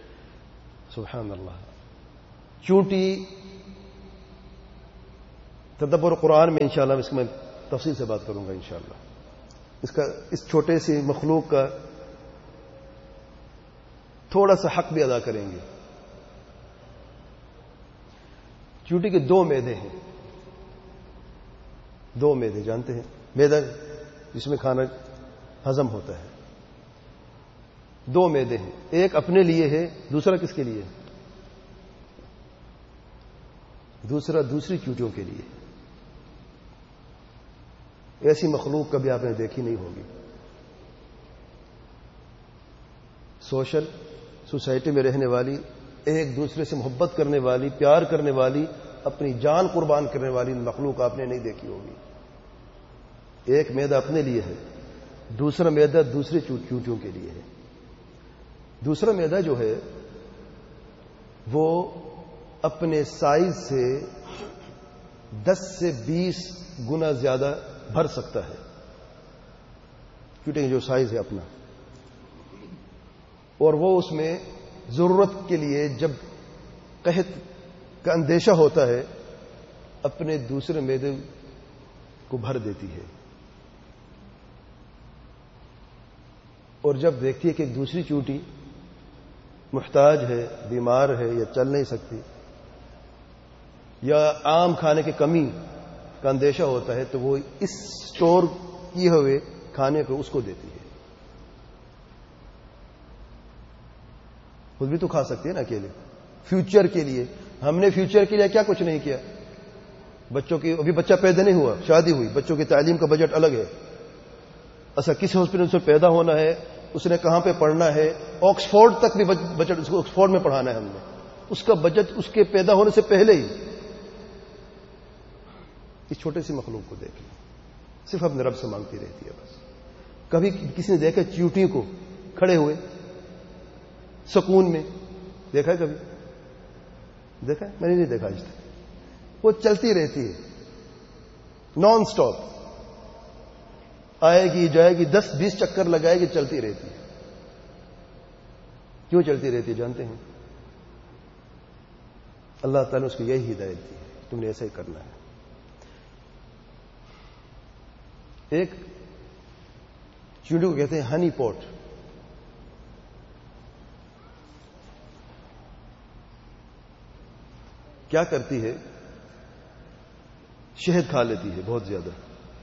سبحان اللہ. چونٹی تدبر قرآن میں انشاءاللہ اس میں تفصیل سے بات کروں گا انشاءاللہ. اس کا اس چھوٹے سی مخلوق کا تھوڑا سا حق بھی ادا کریں گے. چونٹی کے دو معدے ہیں. دو معدے جانتے ہیں؟ معدہ جس میں کھانا ہضم ہوتا ہے. دو معدے ہیں. ایک اپنے لیے ہے, دوسرا کس کے لیے؟ دوسرا دوسری چونٹیوں کے لیے. ایسی مخلوق کبھی آپ نے دیکھی نہیں ہوگی. سوشل سوسائٹی میں رہنے والی, ایک دوسرے سے محبت کرنے والی, پیار کرنے والی, اپنی جان قربان کرنے والی مخلوق آپ نے نہیں دیکھی ہوگی. ایک معدہ اپنے لیے ہے, دوسرا معدہ دوسرے چونٹیوں کے لیے ہے. دوسرا معدہ جو ہے وہ اپنے سائز سے دس سے بیس گنا زیادہ بھر سکتا ہے. چونٹی جو سائز ہے اپنا, اور وہ اس میں ضرورت کے لیے جب قحط کا اندیشہ ہوتا ہے اپنے دوسرے معدے کو بھر دیتی ہے. اور جب دیکھتی ہے کہ ایک دوسری چونٹی محتاج ہے, بیمار ہے, یا چل نہیں سکتی, یا عام کھانے کی کمی کا اندیشہ ہوتا ہے, تو وہ اس سٹور کیے ہوئے کھانے کو اس کو دیتی ہے. خود بھی تو کھا سکتی ہے نا اکیلے. فیوچر کے لیے ہم نے فیوچر کے لیے کیا کچھ نہیں کیا. بچوں کی, ابھی بچہ پیدا نہیں ہوا, شادی ہوئی, بچوں کی تعلیم کا بجٹ الگ ہے. اچھا کس ہاسپٹل سے پیدا ہونا ہے, اس نے کہاں پہ پڑھنا ہے, آکسفورڈ تک بھی بجٹ, اس کو آکسفورڈ میں پڑھانا ہے ہم نے, اس کا بجٹ اس کے پیدا ہونے سے پہلے ہی. اس چھوٹے سی مخلوق کو دیکھ لیں, صرف اپنے رب سے مانگتی رہتی ہے بس. کبھی کسی نے دیکھا چیونٹی کو کھڑے ہوئے سکون میں؟ دیکھا ہے کبھی؟ دیکھا ہے؟ میں نے نہیں دیکھا آج تک. وہ چلتی رہتی ہے نان سٹاپ, آئے گی جائے گی, دس بیس چکر لگائے گی, چلتی رہتی ہے. کیوں چلتی رہتی ہے جانتے ہیں؟ اللہ تعالیٰ نے اس کو یہی ہدایت دی ہے, تم نے ایسا ہی کرنا ہے. ایک چونٹی کو کہتے ہیں ہنی پوٹ. کیا کرتی ہے؟ شہد کھا لیتی ہے بہت زیادہ.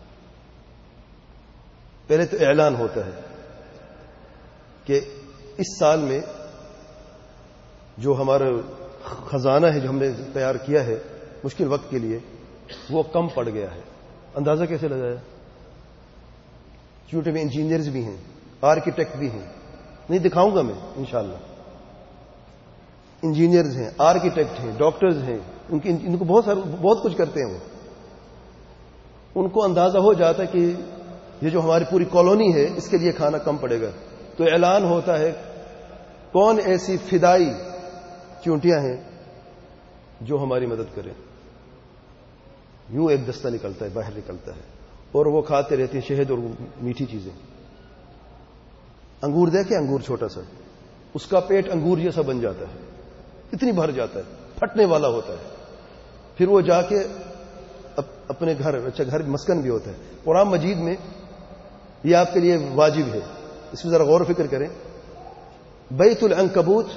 پہلے تو اعلان ہوتا ہے کہ اس سال میں جو ہمارا خزانہ ہے جو ہم نے تیار کیا ہے مشکل وقت کے لیے, وہ کم پڑ گیا ہے. اندازہ کیسے لگایا؟ چونٹی میں انجینئرز بھی ہیں, آرکیٹیکٹ بھی ہیں, نہیں دکھاؤں گا میں انشاءاللہ. انجینئرز ہیں, آرکیٹیکٹ ہیں, ڈاکٹرز ہیں, ان کی ان کو بہت سارے بہت کچھ کرتے ہیں. وہ ان کو اندازہ ہو جاتا ہے کہ یہ جو ہماری پوری کالونی ہے اس کے لیے کھانا کم پڑے گا, تو اعلان ہوتا ہے کون ایسی فدائی چونٹیاں ہیں جو ہماری مدد کریں. یوں ایک دستہ نکلتا ہے, باہر نکلتا ہے, اور وہ کھاتے رہتے ہیں شہد اور میٹھی چیزیں. انگور دیکھیں, انگور چھوٹا سا, اس کا پیٹ انگور جیسا بن جاتا ہے, اتنی بھر جاتا ہے, پھٹنے والا ہوتا ہے. پھر وہ جا کے اپنے گھر, اچھا گھر مسکن بھی ہوتا ہے. قرآن مجید میں یہ آپ کے لیے واجب ہے, اس میں ذرا غور و فکر کریں. بیت العنکبوت,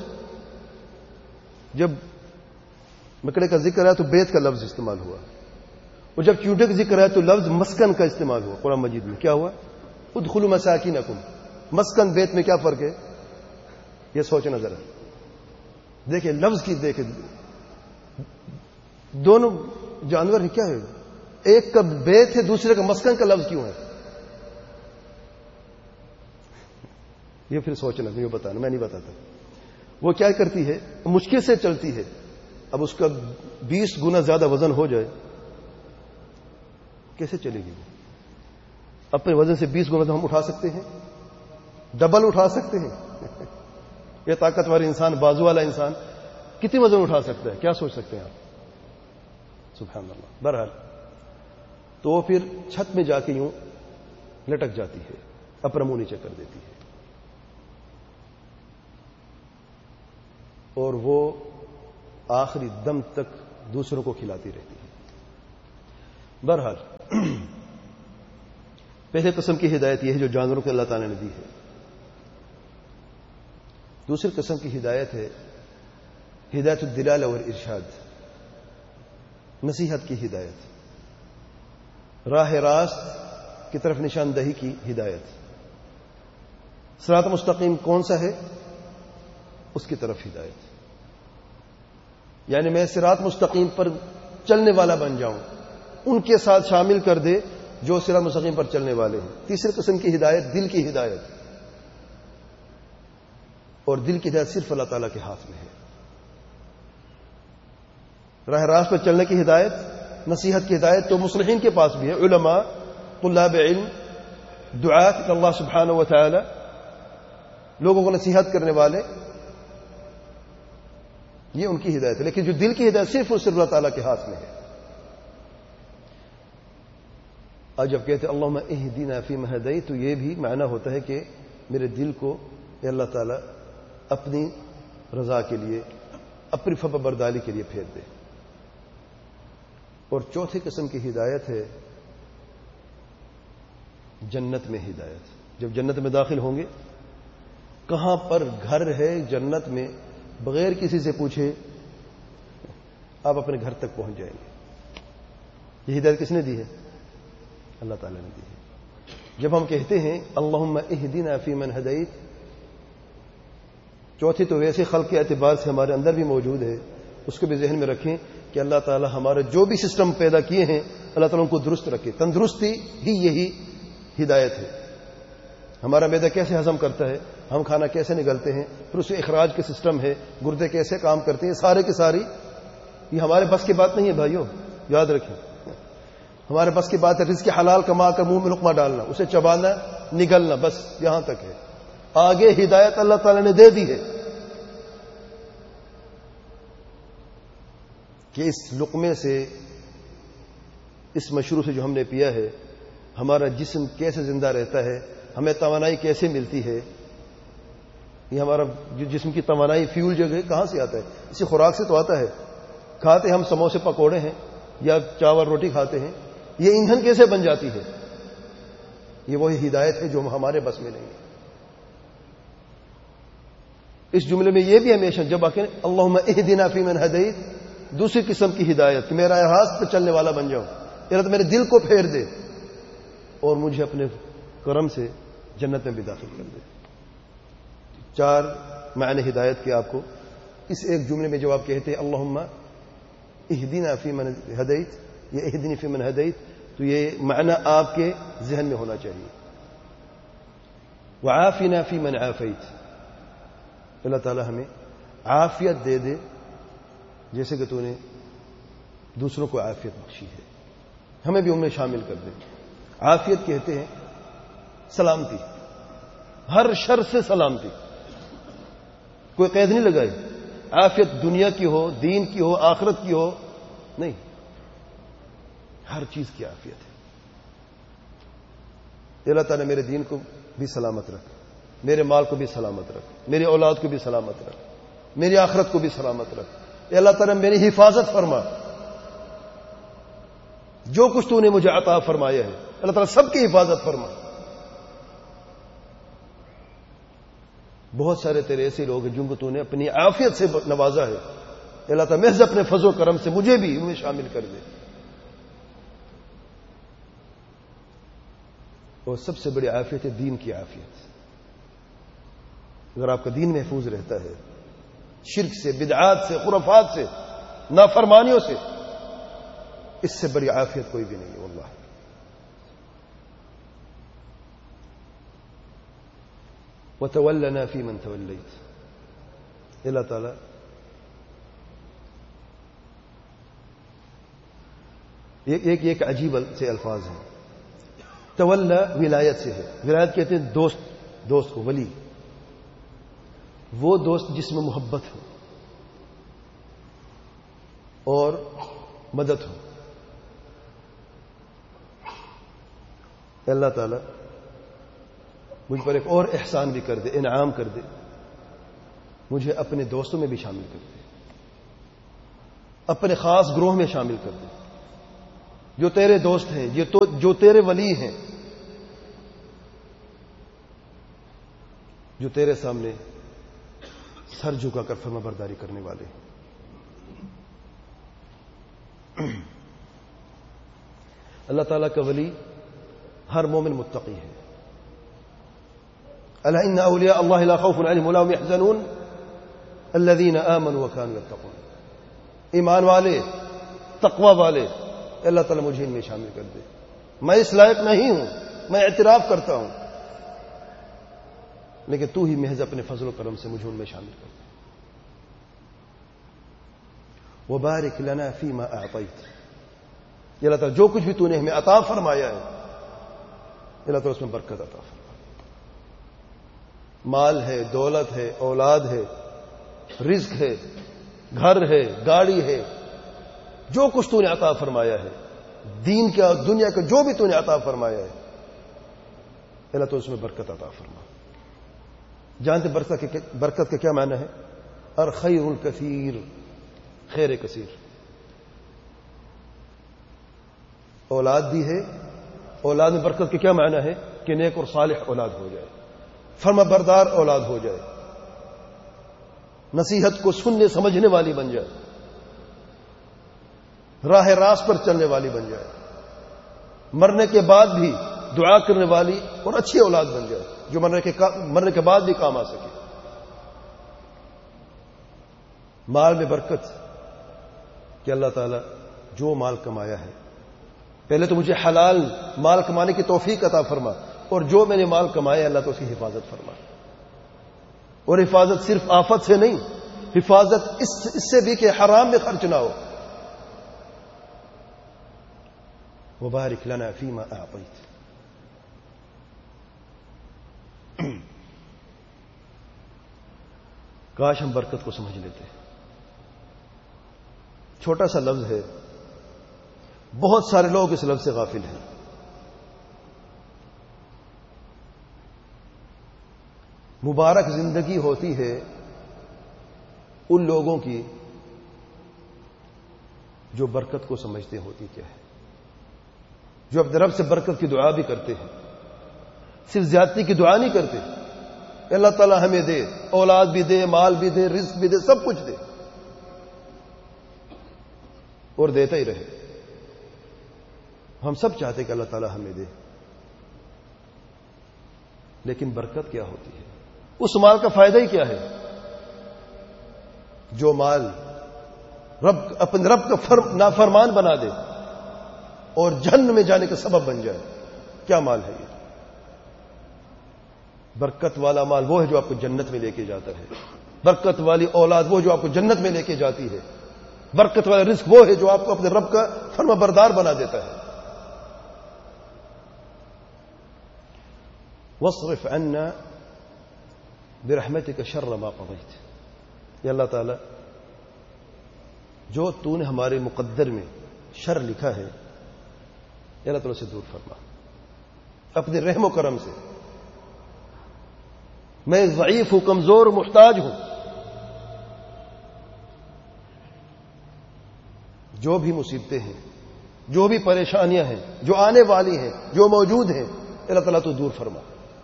جب مکڑے کا ذکر ہے تو بیت کا لفظ استعمال ہوا, اور جب چونٹے کا ذکر ہے تو لفظ مسکن کا استعمال ہوا قرآن مجید میں. کیا ہوا؟ ادخلوا مساکینکم. مسکن بیت میں کیا فرق ہے؟ یہ سوچنا ذرا. دیکھیں لفظ کی, دیکھیں دونوں جانور کیا ہے, ایک کا بیت ہے دوسرے کا مسکن کا لفظ کیوں ہے؟ یہ پھر سوچنا, یہ بتانا, میں نہیں بتاتا. وہ کیا کرتی ہے, مشکل سے چلتی ہے. اب اس کا بیس گنا زیادہ وزن ہو جائے, کیسے چلے گی وہ؟ اپنے وزن سے بیس گنا ہم اٹھا سکتے ہیں, ڈبل اٹھا سکتے ہیں. یہ طاقتور انسان, بازو والا انسان کتنی وزن اٹھا سکتا ہے؟ کیا سوچ سکتے ہیں آپ؟ سبحان اللہ. بہرحال تو پھر چھت میں جا کے یوں لٹک جاتی ہے, اپنا منہ نیچے کر دیتی ہے, اور وہ آخری دم تک دوسروں کو کھلاتی رہتی ہے. بہرحال پہلے قسم کی ہدایت یہ ہے جو جانوروں کو اللہ تعالی نے دی ہے. دوسری قسم کی ہدایت ہے ہدایت الدلالہ والارشاد، نصیحت کی ہدایت، راہ راست کی طرف نشاندہی کی ہدایت. صراط مستقیم کون سا ہے؟ اس کی طرف ہدایت. یعنی میں صراط مستقیم پر چلنے والا بن جاؤں، ان کے ساتھ شامل کر دے جو صراط مستقیم پر چلنے والے ہیں. تیسری قسم کی ہدایت دل کی ہدایت، اور دل کی ہدایت صرف اللہ تعالیٰ کے ہاتھ میں ہے. راہ راست پر چلنے کی ہدایت، نصیحت کی ہدایت تو مصلحین کے پاس بھی ہے، علماء، طلاب علم، دعات اللہ سبحانہ و تعالی، لوگوں کو نصیحت کرنے والے، یہ ان کی ہدایت ہے. لیکن جو دل کی ہدایت صرف اور صرف اللہ تعالیٰ کے ہاتھ میں ہے. آج جب کہتے ہیں اللہم اہدنا فیمن ہدیت، تو یہ بھی معنی ہوتا ہے کہ میرے دل کو اے اللہ تعالیٰ اپنی رضا کے لیے، اپنی فرمانبرداری کے لیے پھیر دے. اور چوتھی قسم کی ہدایت ہے جنت میں ہدایت. جب جنت میں داخل ہوں گے، کہاں پر گھر ہے جنت میں، بغیر کسی سے پوچھے آپ اپنے گھر تک پہنچ جائیں گے. یہ ہدایت کس نے دی ہے؟ اللہ تعالیٰ نے دی ہے. جب ہم کہتے ہیں اللہم اہدنا فیمن ہدیت، چوتھی تو ویسے خلق کے اعتبار سے ہمارے اندر بھی موجود ہے، اس کو بھی ذہن میں رکھیں کہ اللہ تعالیٰ ہمارے جو بھی سسٹم پیدا کیے ہیں اللہ تعالیٰ ان کو درست رکھے. تندرستی ہی یہی ہدایت ہے. ہمارا معدہ کیسے ہضم کرتا ہے، ہم کھانا کیسے نگلتے ہیں، پھر اسے اخراج کے سسٹم ہے، گردے کیسے کام کرتے ہیں، سارے کی ساری یہ ہمارے بس کی بات نہیں ہے بھائیوں، یاد رکھیں. ہمارے بس کی بات ہے رزق حلال کما کر منہ میں لقمہ ڈالنا، اسے چبانا، نگلنا، بس یہاں تک ہے. آگے ہدایت اللہ تعالیٰ نے دے دی ہے کہ اس لقمے سے، اس مشروب سے جو ہم نے پیا ہے، ہمارا جسم کیسے زندہ رہتا ہے، ہمیں توانائی کیسے ملتی ہے. یہ ہمارا جو جسم کی توانائی فیول جو ہے کہاں سے آتا ہے؟ اسی خوراک سے تو آتا ہے. کھاتے ہم سموسے پکوڑے ہیں یا چاول روٹی کھاتے ہیں، یہ ایندھن کیسے بن جاتی ہے؟ یہ وہی ہدایت ہے جو ہمارے بس میں نہیں ہے. اس جملے میں یہ بھی ہمیشہ جب آخر اللہم اہدنا فیمن ہدیت، دوسری قسم کی ہدایت کہ میرا راست پہ چلنے والا بن جاؤں، یا تو میرے دل کو پھیر دے اور مجھے اپنے کرم سے جنت میں بھی داخل کر دے. چار معنی ہدایت کے آپ کو اس ایک جملے میں جب آپ کہتے ہیں اللہم اہدنا فیمن ہدیت یا اہدنی فیمن ہدیت، تو یہ معنی آپ کے ذہن میں ہونا چاہیے. وعافنا فیمن عافیت، اللہ تعالی ہمیں عافیت دے دے جیسے کہ تو نے دوسروں کو عافیت بخشی ہے، ہمیں بھی ان میں شامل کر دے. عافیت کہتے ہیں سلامتی، ہر شر سے سلامتی، کوئی قید نہیں لگائی. عافیت دنیا کی ہو، دین کی ہو، آخرت کی ہو، نہیں، ہر چیز کی عافیت ہے. اللہ تعالیٰ میرے دین کو بھی سلامت رکھ، میرے مال کو بھی سلامت رکھ، میری اولاد کو بھی سلامت رکھ، میری آخرت کو بھی سلامت رکھ. اے اللہ تعالیٰ میری حفاظت فرما، جو کچھ تو نے مجھے عطا فرمایا ہے اللہ تعالیٰ سب کی حفاظت فرما. بہت سارے تیرے ایسے لوگ ہیں جن کو تو نے اپنی عافیت سے نوازا ہے. اللہ تعالیٰ محض اپنے فضل و کرم سے مجھے بھی ان میں شامل کر دے. اور سب سے بڑی عافیت ہے دین کی عافیت. اگر آپ کا دین محفوظ رہتا ہے شرک سے، بدعات سے، خرافات سے، نافرمانیوں سے، اس سے بڑی عافیت کوئی بھی نہیں ہے واللہ. وَتَوَلَّنَا فِي مَنْ تَوَلَّيْتَ، اللہ تعالیٰ ایک ایک ایک عجیب سے الفاظ ہیں. تولا ولایت سے ہے. ولایت کہتے ہیں دوست، دوست کو ولی، وہ دوست جس میں محبت ہو اور مدد ہو. اللہ تعالیٰ مجھ پر ایک اور احسان بھی کر دے، انعام کر دے، مجھے اپنے دوستوں میں بھی شامل کر دے، اپنے خاص گروہ میں شامل کر دے. جو تیرے دوست ہیں، یہ تو جو تیرے ولی ہیں، جو تیرے سامنے سر جھکا کر فرما برداری کرنے والے ہیں۔ اللہ تعالیٰ کا ولی ہر مومن متقی ہے۔ الا ان اولیاء اللہ لا خوف علیہم ولا هم يحزنون الذین آمنوا وكانوا يتقون۔ ایمان والے، تقوی والے، اللہ تعالیٰ مجھے ان میں شامل کر دے۔ میں اس لائق نہیں ہوں، میں اعتراف کرتا ہوں، لیکن تو ہی محض اپنے فضل و کرم سے مجھے ان میں شامل کر دے۔ وبارک لنا فیما اعطیت، یہ اللہ تعالیٰ جو کچھ بھی تو نے ہمیں عطا فرمایا ہے، اللہ تعالیٰ اس میں برکت عطا فرما۔ مال ہے، دولت ہے، اولاد ہے، رزق ہے، گھر ہے، گاڑی ہے، جو کچھ تو نے عطا فرمایا ہے، دین کا دنیا کا جو بھی تو نے عطا فرمایا ہے، اللہ تو اس میں برکت عطا فرما۔ جانتے برکت کا کیا معنی ہے؟ الخیر الکثیر، خیر کثیر۔ اولاد دی ہے، اولاد میں برکت کا کیا معنی ہے؟ کہ نیک اور صالح اولاد ہو جائے، فرما بردار اولاد ہو جائے، نصیحت کو سننے سمجھنے والی بن جائے، راہ راست پر چلنے والی بن جائے، مرنے کے بعد بھی دعا کرنے والی اور اچھی اولاد بن جائے، جو مرنے کے مرنے کے بعد بھی کام آ سکے۔ مال میں برکت کہ اللہ تعالیٰ جو مال کمایا ہے، پہلے تو مجھے حلال مال کمانے کی توفیق عطا فرما، اور جو میں نے مال کمایا اللہ تو اس کی حفاظت فرما۔ اور حفاظت صرف آفت سے نہیں، حفاظت اس اس سے بھی کہ حرام میں خرچ نہ ہو۔ وبارک لنا فیما اعطیت، کاش ہم برکت کو سمجھ لیتے۔ چھوٹا سا لفظ ہے، بہت سارے لوگ اس لفظ سے غافل ہیں۔ مبارک زندگی ہوتی ہے ان لوگوں کی جو برکت کو سمجھتے ہوتی کیا ہے، جو اپنے رب سے برکت کی دعا بھی کرتے ہیں، صرف زیادتی کی دعا نہیں کرتے، اللہ تعالیٰ ہمیں دے، اولاد بھی دے، مال بھی دے، رزق بھی دے، سب کچھ دے، اور دیتا ہی رہے۔ ہم سب چاہتے کہ اللہ تعالیٰ ہمیں دے، لیکن برکت کیا ہوتی ہے؟ اس مال کا فائدہ ہی کیا ہے جو مال رب اپنے رب کا فرم نافرمان بنا دے اور جہنم میں جانے کا سبب بن جائے؟ کیا مال ہے یہ؟ برکت والا مال وہ ہے جو آپ کو جنت میں لے کے جاتا ہے، برکت والی اولاد وہ جو آپ کو جنت میں لے کے جاتی ہے، برکت والا رزق وہ ہے جو آپ کو اپنے رب کا فرما بردار بنا دیتا ہے۔ واصرف عنا برحمتک شر ما قضیت، یا اللہ تعالی جو تو نے ہمارے مقدر میں شر لکھا ہے، یا اللہ تعالی سے دور فرما اپنے رحم و کرم سے۔ میں ضعیف ہوں، کمزور محتاج ہوں، جو بھی مصیبتیں ہیں، جو بھی پریشانیاں ہیں، جو آنے والی ہیں، جو موجود ہیں، اللہ تعالیٰ تو دور فرما۔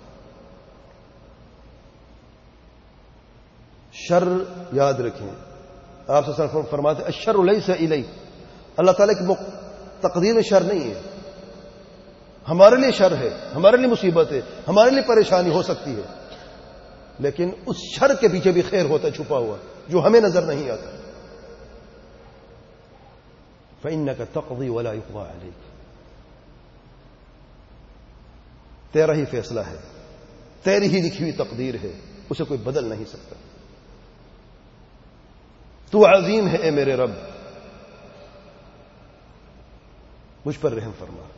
شر یاد رکھیں، آپ صلی اللہ علیہ وسلم فرماتے ہیں الشر لیس الیک، اللہ تعالیٰ کی تقدیر میں شر نہیں ہے، ہمارے لیے شر ہے، ہمارے لیے مصیبت ہے، ہمارے لیے پریشانی ہو سکتی ہے، لیکن اس شر کے پیچھے بھی خیر ہوتا ہے چھپا ہوا، جو ہمیں نظر نہیں آتا۔ فإنک تقضی ولا یقضی علیک، تیرا ہی فیصلہ ہے، تیری ہی لکھی ہوئی تقدیر ہے، اسے کوئی بدل نہیں سکتا۔ تو عظیم ہے اے میرے رب، مجھ پر رحم فرما۔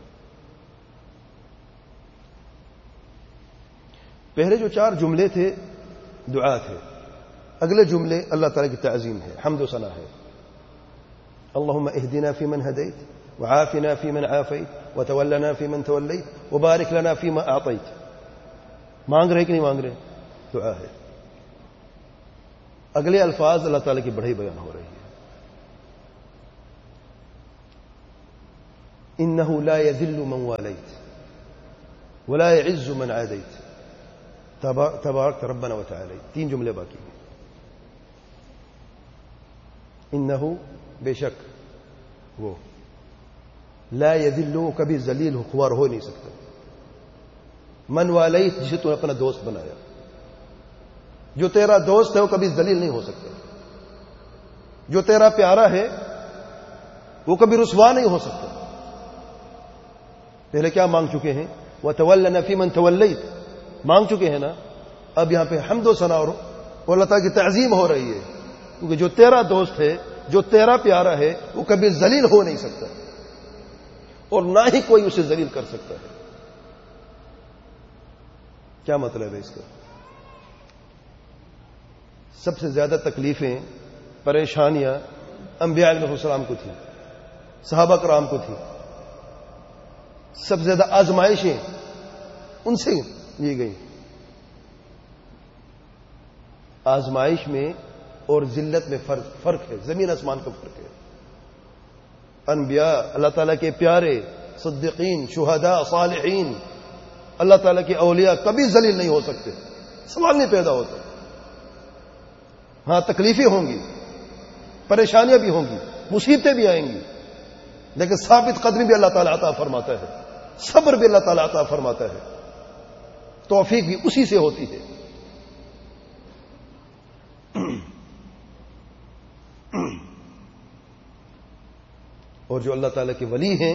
پہلے جو چار جملے تھے دعا تھے، اگلے جملے اللہ تعالیٰ کی تعظیم ہے، حمد و ثنا ہے۔ اللہم اہدنا فی من ہدیت وعافنا فی من عافیت وتولنا فی من تولیت وبارک لنا فیما اعطیت۔ مانگ رہے کہ نہیں مانگ رہے؟ دعا ہے۔ اگلے الفاظ اللہ تعالیٰ کی بڑائی بیان ہو رہی ہے۔ انه لا يذل من واليت ولا يعز من عاديت تبارک ربنا وتعالی. تین جملے باقی ہیں. انه بے شک وہ لا يذل کبھی ذلیل خوار ہو نہیں سکتا. من والیت جسے تو نے اپنا دوست بنایا. جو تیرا دوست ہے وہ کبھی ذلیل نہیں ہو سکتا. جو تیرا پیارا ہے وہ کبھی رسوا نہیں ہو سکتا. پہلے کیا مانگ چکے ہیں؟ وَتَوَلَّنَا فِي مَنْ تَوَلَّيْتَ مانگ چکے ہیں نا. اب یہاں پہ حمد و ثنا اور اللہ تعالیٰ کی تعظیم ہو رہی ہے. کیونکہ جو تیرا دوست ہے، جو تیرا پیارا ہے، وہ کبھی ذلیل ہو نہیں سکتا اور نہ ہی کوئی اسے ذلیل کر سکتا ہے. کیا مطلب ہے اس کا؟ سب سے زیادہ تکلیفیں، پریشانیاں انبیاء علیہ السلام کو تھیں، صحابہ کرام کو تھیں. سب سے زیادہ آزمائشیں ان سے لی گئی. آزمائش میں اور ذلت میں فرق فرق ہے، زمین آسمان کا فرق ہے. انبیاء، اللہ تعالیٰ کے پیارے، صدیقین، شہداء، صالحین، اللہ تعالیٰ کے اولیاء کبھی ذلیل نہیں ہو سکتے. سوال نہیں پیدا ہوتا. ہاں تکلیفیں ہوں گی، پریشانیاں بھی ہوں گی، مصیبتیں بھی آئیں گی، لیکن ثابت قدمی بھی اللہ تعالیٰ عطا فرماتا ہے، صبر بھی اللہ تعالیٰ عطا فرماتا ہے، توفیق بھی اسی سے ہوتی ہے. اور جو اللہ تعالیٰ کے ولی ہیں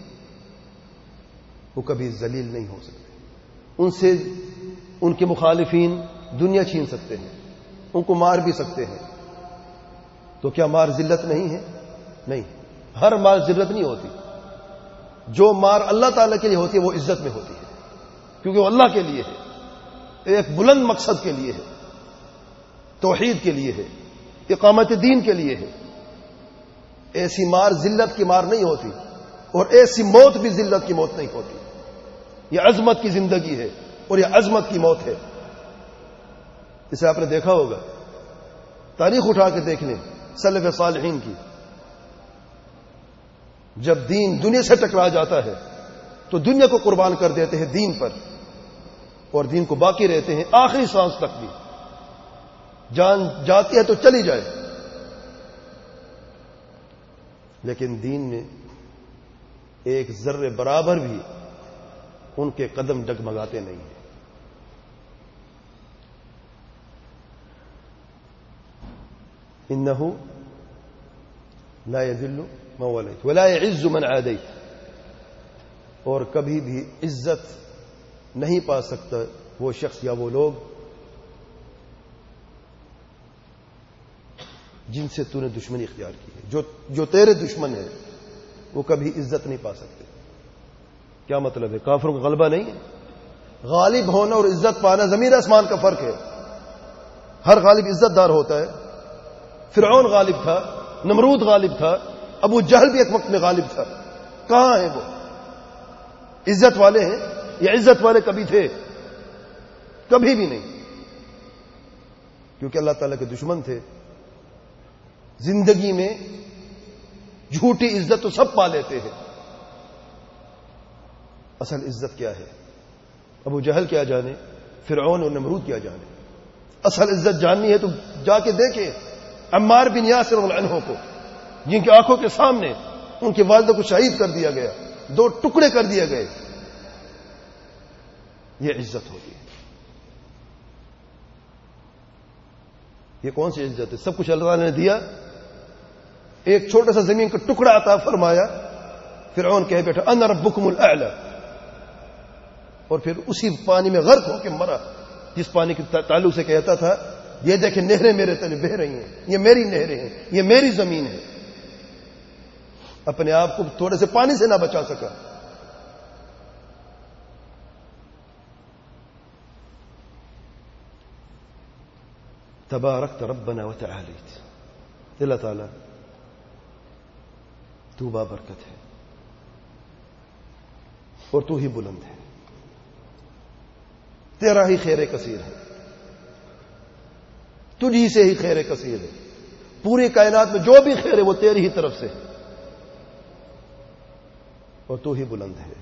وہ کبھی ذلیل نہیں ہو سکتے. ان سے ان کے مخالفین دنیا چھین سکتے ہیں، ان کو مار بھی سکتے ہیں. تو کیا مار ذلت نہیں ہے؟ نہیں، ہر مار ذلت نہیں ہوتی. جو مار اللہ تعالیٰ کے لیے ہوتی ہے وہ عزت میں ہوتی ہے، کیونکہ وہ اللہ کے لیے ہے، ایک بلند مقصد کے لیے ہے، توحید کے لیے ہے، اقامت دین کے لیے ہے. ایسی مار ذلت کی مار نہیں ہوتی، اور ایسی موت بھی ذلت کی موت نہیں ہوتی. یہ عظمت کی زندگی ہے اور یہ عظمت کی موت ہے. اسے آپ نے دیکھا ہوگا، تاریخ اٹھا کے دیکھ لیں سلف صالحین کی. جب دین دنیا سے ٹکرا جاتا ہے تو دنیا کو قربان کر دیتے ہیں دین پر، اور دین کو باقی رہتے ہیں آخری سانس تک بھی. جان جاتی ہے تو چلی جائے، لیکن دین میں ایک ذرے برابر بھی ان کے قدم ڈگمگاتے نہیں ہیں. انه لا يذل من واليت ولا يعز من عاديت. اور کبھی بھی عزت نہیں پا سکتا وہ شخص یا وہ لوگ جن سے تو نے دشمنی اختیار کی ہے. جو جو تیرے دشمن ہیں وہ کبھی عزت نہیں پا سکتے. کیا مطلب ہے؟ کافروں کا غلبہ نہیں ہے. غالب ہونا اور عزت پانا زمین آسمان کا فرق ہے. ہر غالب عزت دار ہوتا ہے. فرعون غالب تھا، نمرود غالب تھا، ابو جہل بھی ایک وقت میں غالب تھا. کہاں ہیں وہ؟ عزت والے ہیں؟ یا عزت والے کبھی تھے؟ کبھی بھی نہیں، کیونکہ اللہ تعالیٰ کے دشمن تھے. زندگی میں جھوٹی عزت تو سب پا لیتے ہیں. اصل عزت کیا ہے؟ ابو جہل کیا جانے، فرعون اور نمرود کیا جانے. اصل عزت جاننی ہے تو جا کے دیکھیں عمار بن یاسر رضی اللہ عنہ کو، جن کی آنکھوں کے سامنے ان کی والدہ کو شہید کر دیا گیا، دو ٹکڑے کر دیے گئے. یہ عزت ہوتی ہے. یہ کون سی عزت ہے؟ سب کچھ اللہ تعالیٰ نے دیا، ایک چھوٹا سا زمین کا ٹکڑا عطا فرمایا. فرعون کہہ بیٹھا انا ربکم الاعلی، اور پھر اسی پانی میں غرق ہو کے مرا جس پانی کے تعلق سے کہتا تھا یہ دیکھیں نہریں میرے تلے بہہ رہی ہیں، یہ میری نہریں ہیں، یہ میری زمین ہے. اپنے آپ کو تھوڑے سے پانی سے نہ بچا سکا. تبارکت ربنا وتعالیت. اللہ تعالی تو بابرکت ہے اور تو ہی بلند ہے. تیرا ہی خیر کثیر ہے، تجھی سے ہی خیر کثیر ہے. پوری کائنات میں جو بھی خیر ہے وہ تیری ہی طرف سے ہے. اور تو ہی بلند ہے،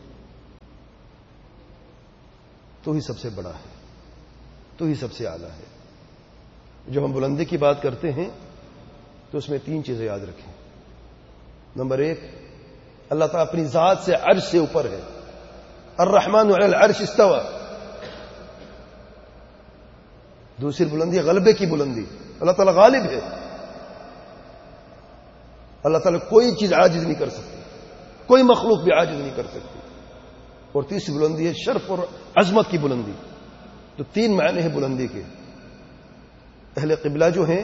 تو ہی سب سے بڑا ہے، تو ہی سب سے اعلیٰ ہے۔ جب ہم بلندی کی بات کرتے ہیں تو اس میں تین چیزیں یاد رکھیں۔ نمبر ایک، اللہ تعالیٰ اپنی ذات سے عرش سے اوپر ہے، الرحمن علی العرش استوى۔ دوسری بلندی غلبے کی بلندی، اللہ تعالیٰ غالب ہے، اللہ تعالیٰ کوئی چیز عاجز نہیں کر سکتی، کوئی مخلوق بھی عاجز نہیں کر سکتی۔ اور تیسری بلندی ہے شرف اور عظمت کی بلندی۔ تو تین معنی ہیں بلندی کے۔ اہل قبلہ جو ہیں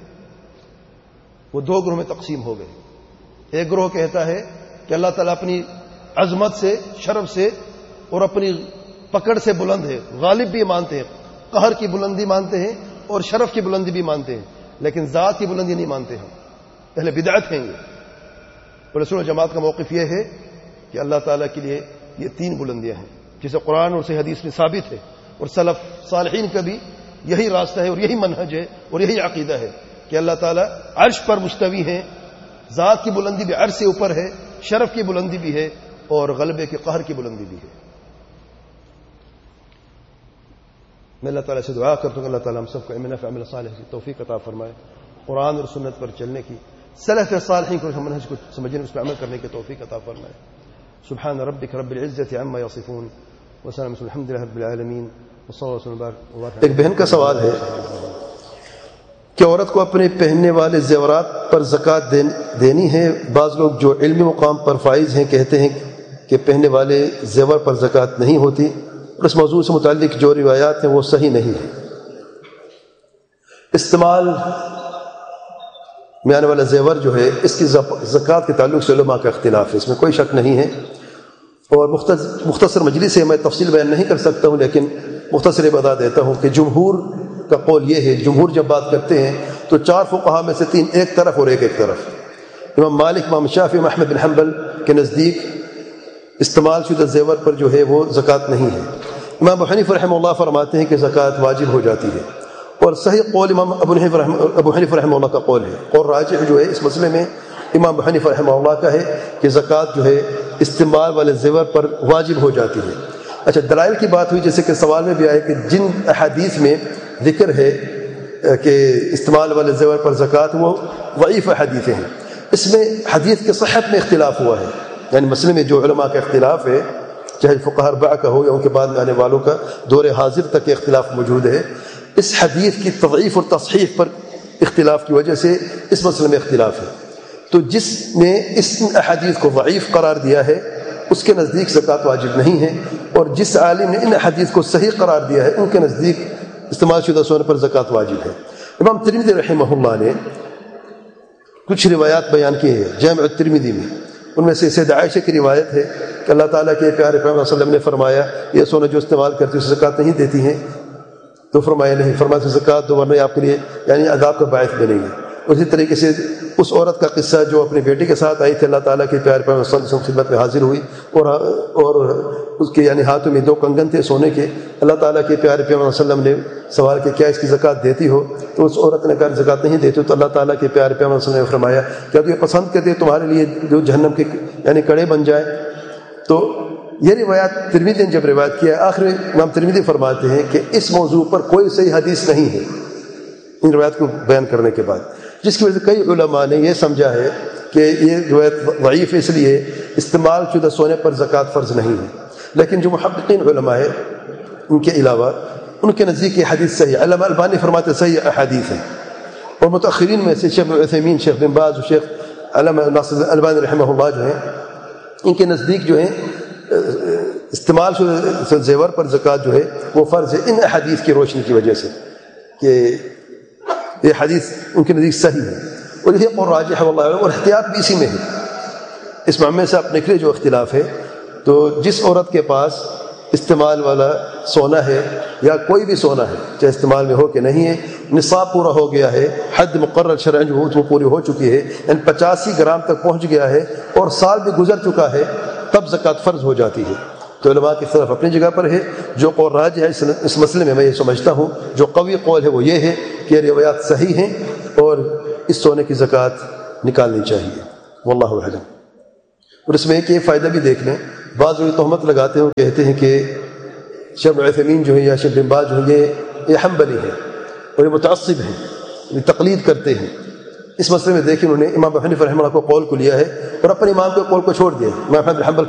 وہ دو گروہ میں تقسیم ہو گئے۔ ایک گروہ کہتا ہے کہ اللہ تعالیٰ اپنی عظمت سے، شرف سے اور اپنی پکڑ سے بلند ہے، غالب بھی مانتے ہیں، قہر کی بلندی مانتے ہیں اور شرف کی بلندی بھی مانتے ہیں، لیکن ذات کی بلندی نہیں مانتے ہیں، اہل بدعت ہیں یہ۔ اور رسول جماعت کا موقف یہ ہے کہ اللہ تعالیٰ کے لیے یہ تین بلندیاں ہیں، جسے قرآن اور صحیح حدیث میں ثابت ہے، اور سلف صالحین کا بھی یہی راستہ ہے اور یہی منہج ہے اور یہی عقیدہ ہے کہ اللہ تعالیٰ عرش پر مستوی ہیں، ذات کی بلندی بھی عرش سے اوپر ہے، شرف کی بلندی بھی ہے اور غلبے کے قہر کی بلندی بھی ہے۔ میں اللہ تعالیٰ سے دعا کرتا ہوں کہ اللہ تعالیٰ ہم سب کو علم نافع عمل صالح کی توفیق عطا فرمائے، قرآن اور سنت پر چلنے کی، سلف صالحین کو منہج کو سمجھنے، اس پر عمل کرنے کی توفیق عطا فرمائے۔ سبحان ربک رب العزة عما یصفون وسلام الحمد للہ رب العالمین وصلی اللہ وسلم وبارک۔ ایک بہن کا سوال ہے کہ عورت کو اپنے پہننے والے زیورات پر زکوٰۃ دینی ہے۔ بعض لوگ جو علمی مقام پر فائز ہیں کہتے ہیں کہ پہننے والے زیور پر زکوٰۃ نہیں ہوتی، اور اس موضوع سے متعلق جو روایات ہیں وہ صحیح نہیں ہیں۔ استعمال میں آنے والا زیور جو ہے اس کی زکوٰۃ کے تعلق سے علماء کا اختلاف ہے، اس میں کوئی شک نہیں ہے، اور مختصر مجلس سے میں تفصیل بیان نہیں کر سکتا ہوں، لیکن مختصر بتا دیتا ہوں کہ جمہور کا قول یہ ہے، جمہور جب بات کرتے ہیں تو چار فقہا میں سے تین ایک طرف اور ایک ایک طرف۔ امام مالک، امام شافعی، امام احمد بن حنبل کے نزدیک استعمال شدہ زیور پر جو ہے وہ زکوٰۃ نہیں ہے۔ امام ابو حنیفہ رحمہ اللہ فرماتے ہیں کہ زکوٰۃ واجب ہو جاتی ہے، اور صحیح قول امام ابو حنیفہ رحمہ ابو حنیفہ رحمہ اللہ کا قول ہے، اور راجح جو ہے اس مسئلے میں امام ابو حنیفہ رحمہ اللہ کا ہے کہ زکوٰۃ جو ہے استعمال والے زیور پر واجب ہو جاتی ہے۔ اچھا، دلائل کی بات ہوئی، جیسے کہ سوال میں بھی آئے کہ جن احادیث میں ذکر ہے کہ استعمال والے زیور پر زکوٰۃ، وہ ضعیف حدیثیں ہیں۔ اس میں حدیث کے صحت میں اختلاف ہوا ہے، یعنی مسئلے میں جو علماء کا اختلاف ہے، چاہے فقہاء اربعہ کا ہو یا ان کے بعد میں آنے والوں کا، دور حاضر تک اختلاف موجود ہے۔ اس حدیث کی تضعیف اور تصحیح پر اختلاف کی وجہ سے اس مسئلے میں اختلاف ہے۔ تو جس نے اس احادیث کو ضعیف قرار دیا ہے اس کے نزدیک زکوٰۃ واجب نہیں ہے، اور جس عالم نے ان حدیث کو صحیح قرار دیا ہے ان کے نزدیک استعمال شدہ سونے پر زکوٰۃ واجب ہے۔ امام ترمذی رحمہ اللہ نے کچھ روایات بیان کی ہیں جامع الترمذی میں، ان میں سے سیدہ عائشہ کی روایت ہے کہ اللہ تعالیٰ کے پیارے پیغمبر صلی اللہ علیہ وسلم نے فرمایا، یہ سونا جو استعمال کرتی ہے اسے زکوٰۃ نہیں دیتی ہیں، تو فرمایا نہیں، فرمایا زکوٰۃ دو ورنہ آپ کے لیے یعنی عذاب کا باعث بنے گی۔ اسی طریقے سے اس عورت کا قصہ جو اپنی بیٹی کے ساتھ آئی تھی، اللہ تعالیٰ کے پیارے پیغمبر صلی اللہ علیہ وسلم کی خدمت میں حاضر ہوئی، اور اور اس کے یعنی ہاتھوں میں دو کنگن تھے سونے کے، اللہ تعالیٰ کے پیارے پیغمبر صلی اللہ علیہ وسلم نے سوال کیا کیا اس کی زکوٰۃ دیتی ہو، تو اس عورت نے کہا زکوٰۃ نہیں دیتی، تو اللہ تعالیٰ کے پیارے پیغمبر صلی اللہ علیہ وسلم نے فرمایا کیا تو یہ پسند کرتے ہو تمہارے لیے جو جہنم کے یعنی کڑے بن جائے؟ تو یہ روایات ترمذی نے جب روایت کیا، آخر امام ترمذی فرماتے ہیں کہ اس موضوع پر کوئی صحیح حدیث نہیں ہے ان روایات کو بیان کرنے کے بعد، جس کی وجہ سے کئی علماء نے یہ سمجھا ہے کہ یہ روایت ضعیف ہے، اس لیے استعمال شدہ سونے پر زکوٰۃ فرض نہیں ہے۔ لیکن جو محققین علماء ہیں ان کے علاوہ ان کے نزدیک یہ حدیث صحیح، علامہ البانی فرماتے صحیح احادیث ہیں، اور متأخرین میں سے شیخ عثیمین، شیخ بن باز اور شیخ علامہ ناصر البانی رحمہ اللہ جو ہیں، ان کے نزدیک جو ہیں استعمال شدہ زیور پر زکوٰۃ جو ہے وہ فرض ہے ان احادیث کی روشنی کی وجہ سے، کہ یہ حدیث ان کے نزدیک صحیح ہے، اور یہ قول راجح ہے واللہ اعلم، اور احتیاط بھی اسی میں ہے۔ اس معاملے سے اپنے کے جو اختلاف ہے، تو جس عورت کے پاس استعمال والا سونا ہے یا کوئی بھی سونا ہے، چاہے استعمال میں ہو کہ نہیں ہے، نصاب پورا ہو گیا ہے، حد مقرر شرعاً جو وہ پوری ہو چکی ہے، یعنی پچاسی گرام تک پہنچ گیا ہے اور سال بھی گزر چکا ہے، تب زکوٰۃ فرض ہو جاتی ہے۔ تو علماء کی طرف اپنی جگہ پر ہے، جو قول راجح ہے اس مسئلے میں میں یہ سمجھتا ہوں جو قوی قول ہے وہ یہ ہے کہ روایات صحیح ہیں اور اس سونے کی زکوٰۃ نکالنی چاہیے، واللہ اعلم۔ اور اس میں ایک یہ فائدہ بھی دیکھ لیں، بعض لوگ تہمت لگاتے ہیں اور کہتے ہیں کہ شیخ عثیمین جو ہے یا شیخ بن باز جو ہے یہ یہ حنبلی ہے اور یہ متعصب ہیں، یہ تقلید کرتے ہیں۔ اس مسئلے میں دیکھیں انہوں نے امام ابو حنیفہ رحمہ اللہ کو قول کو لیا ہے اور اپنے امام کے قول کو چھوڑ دیا۔ امام احمد بن حنبل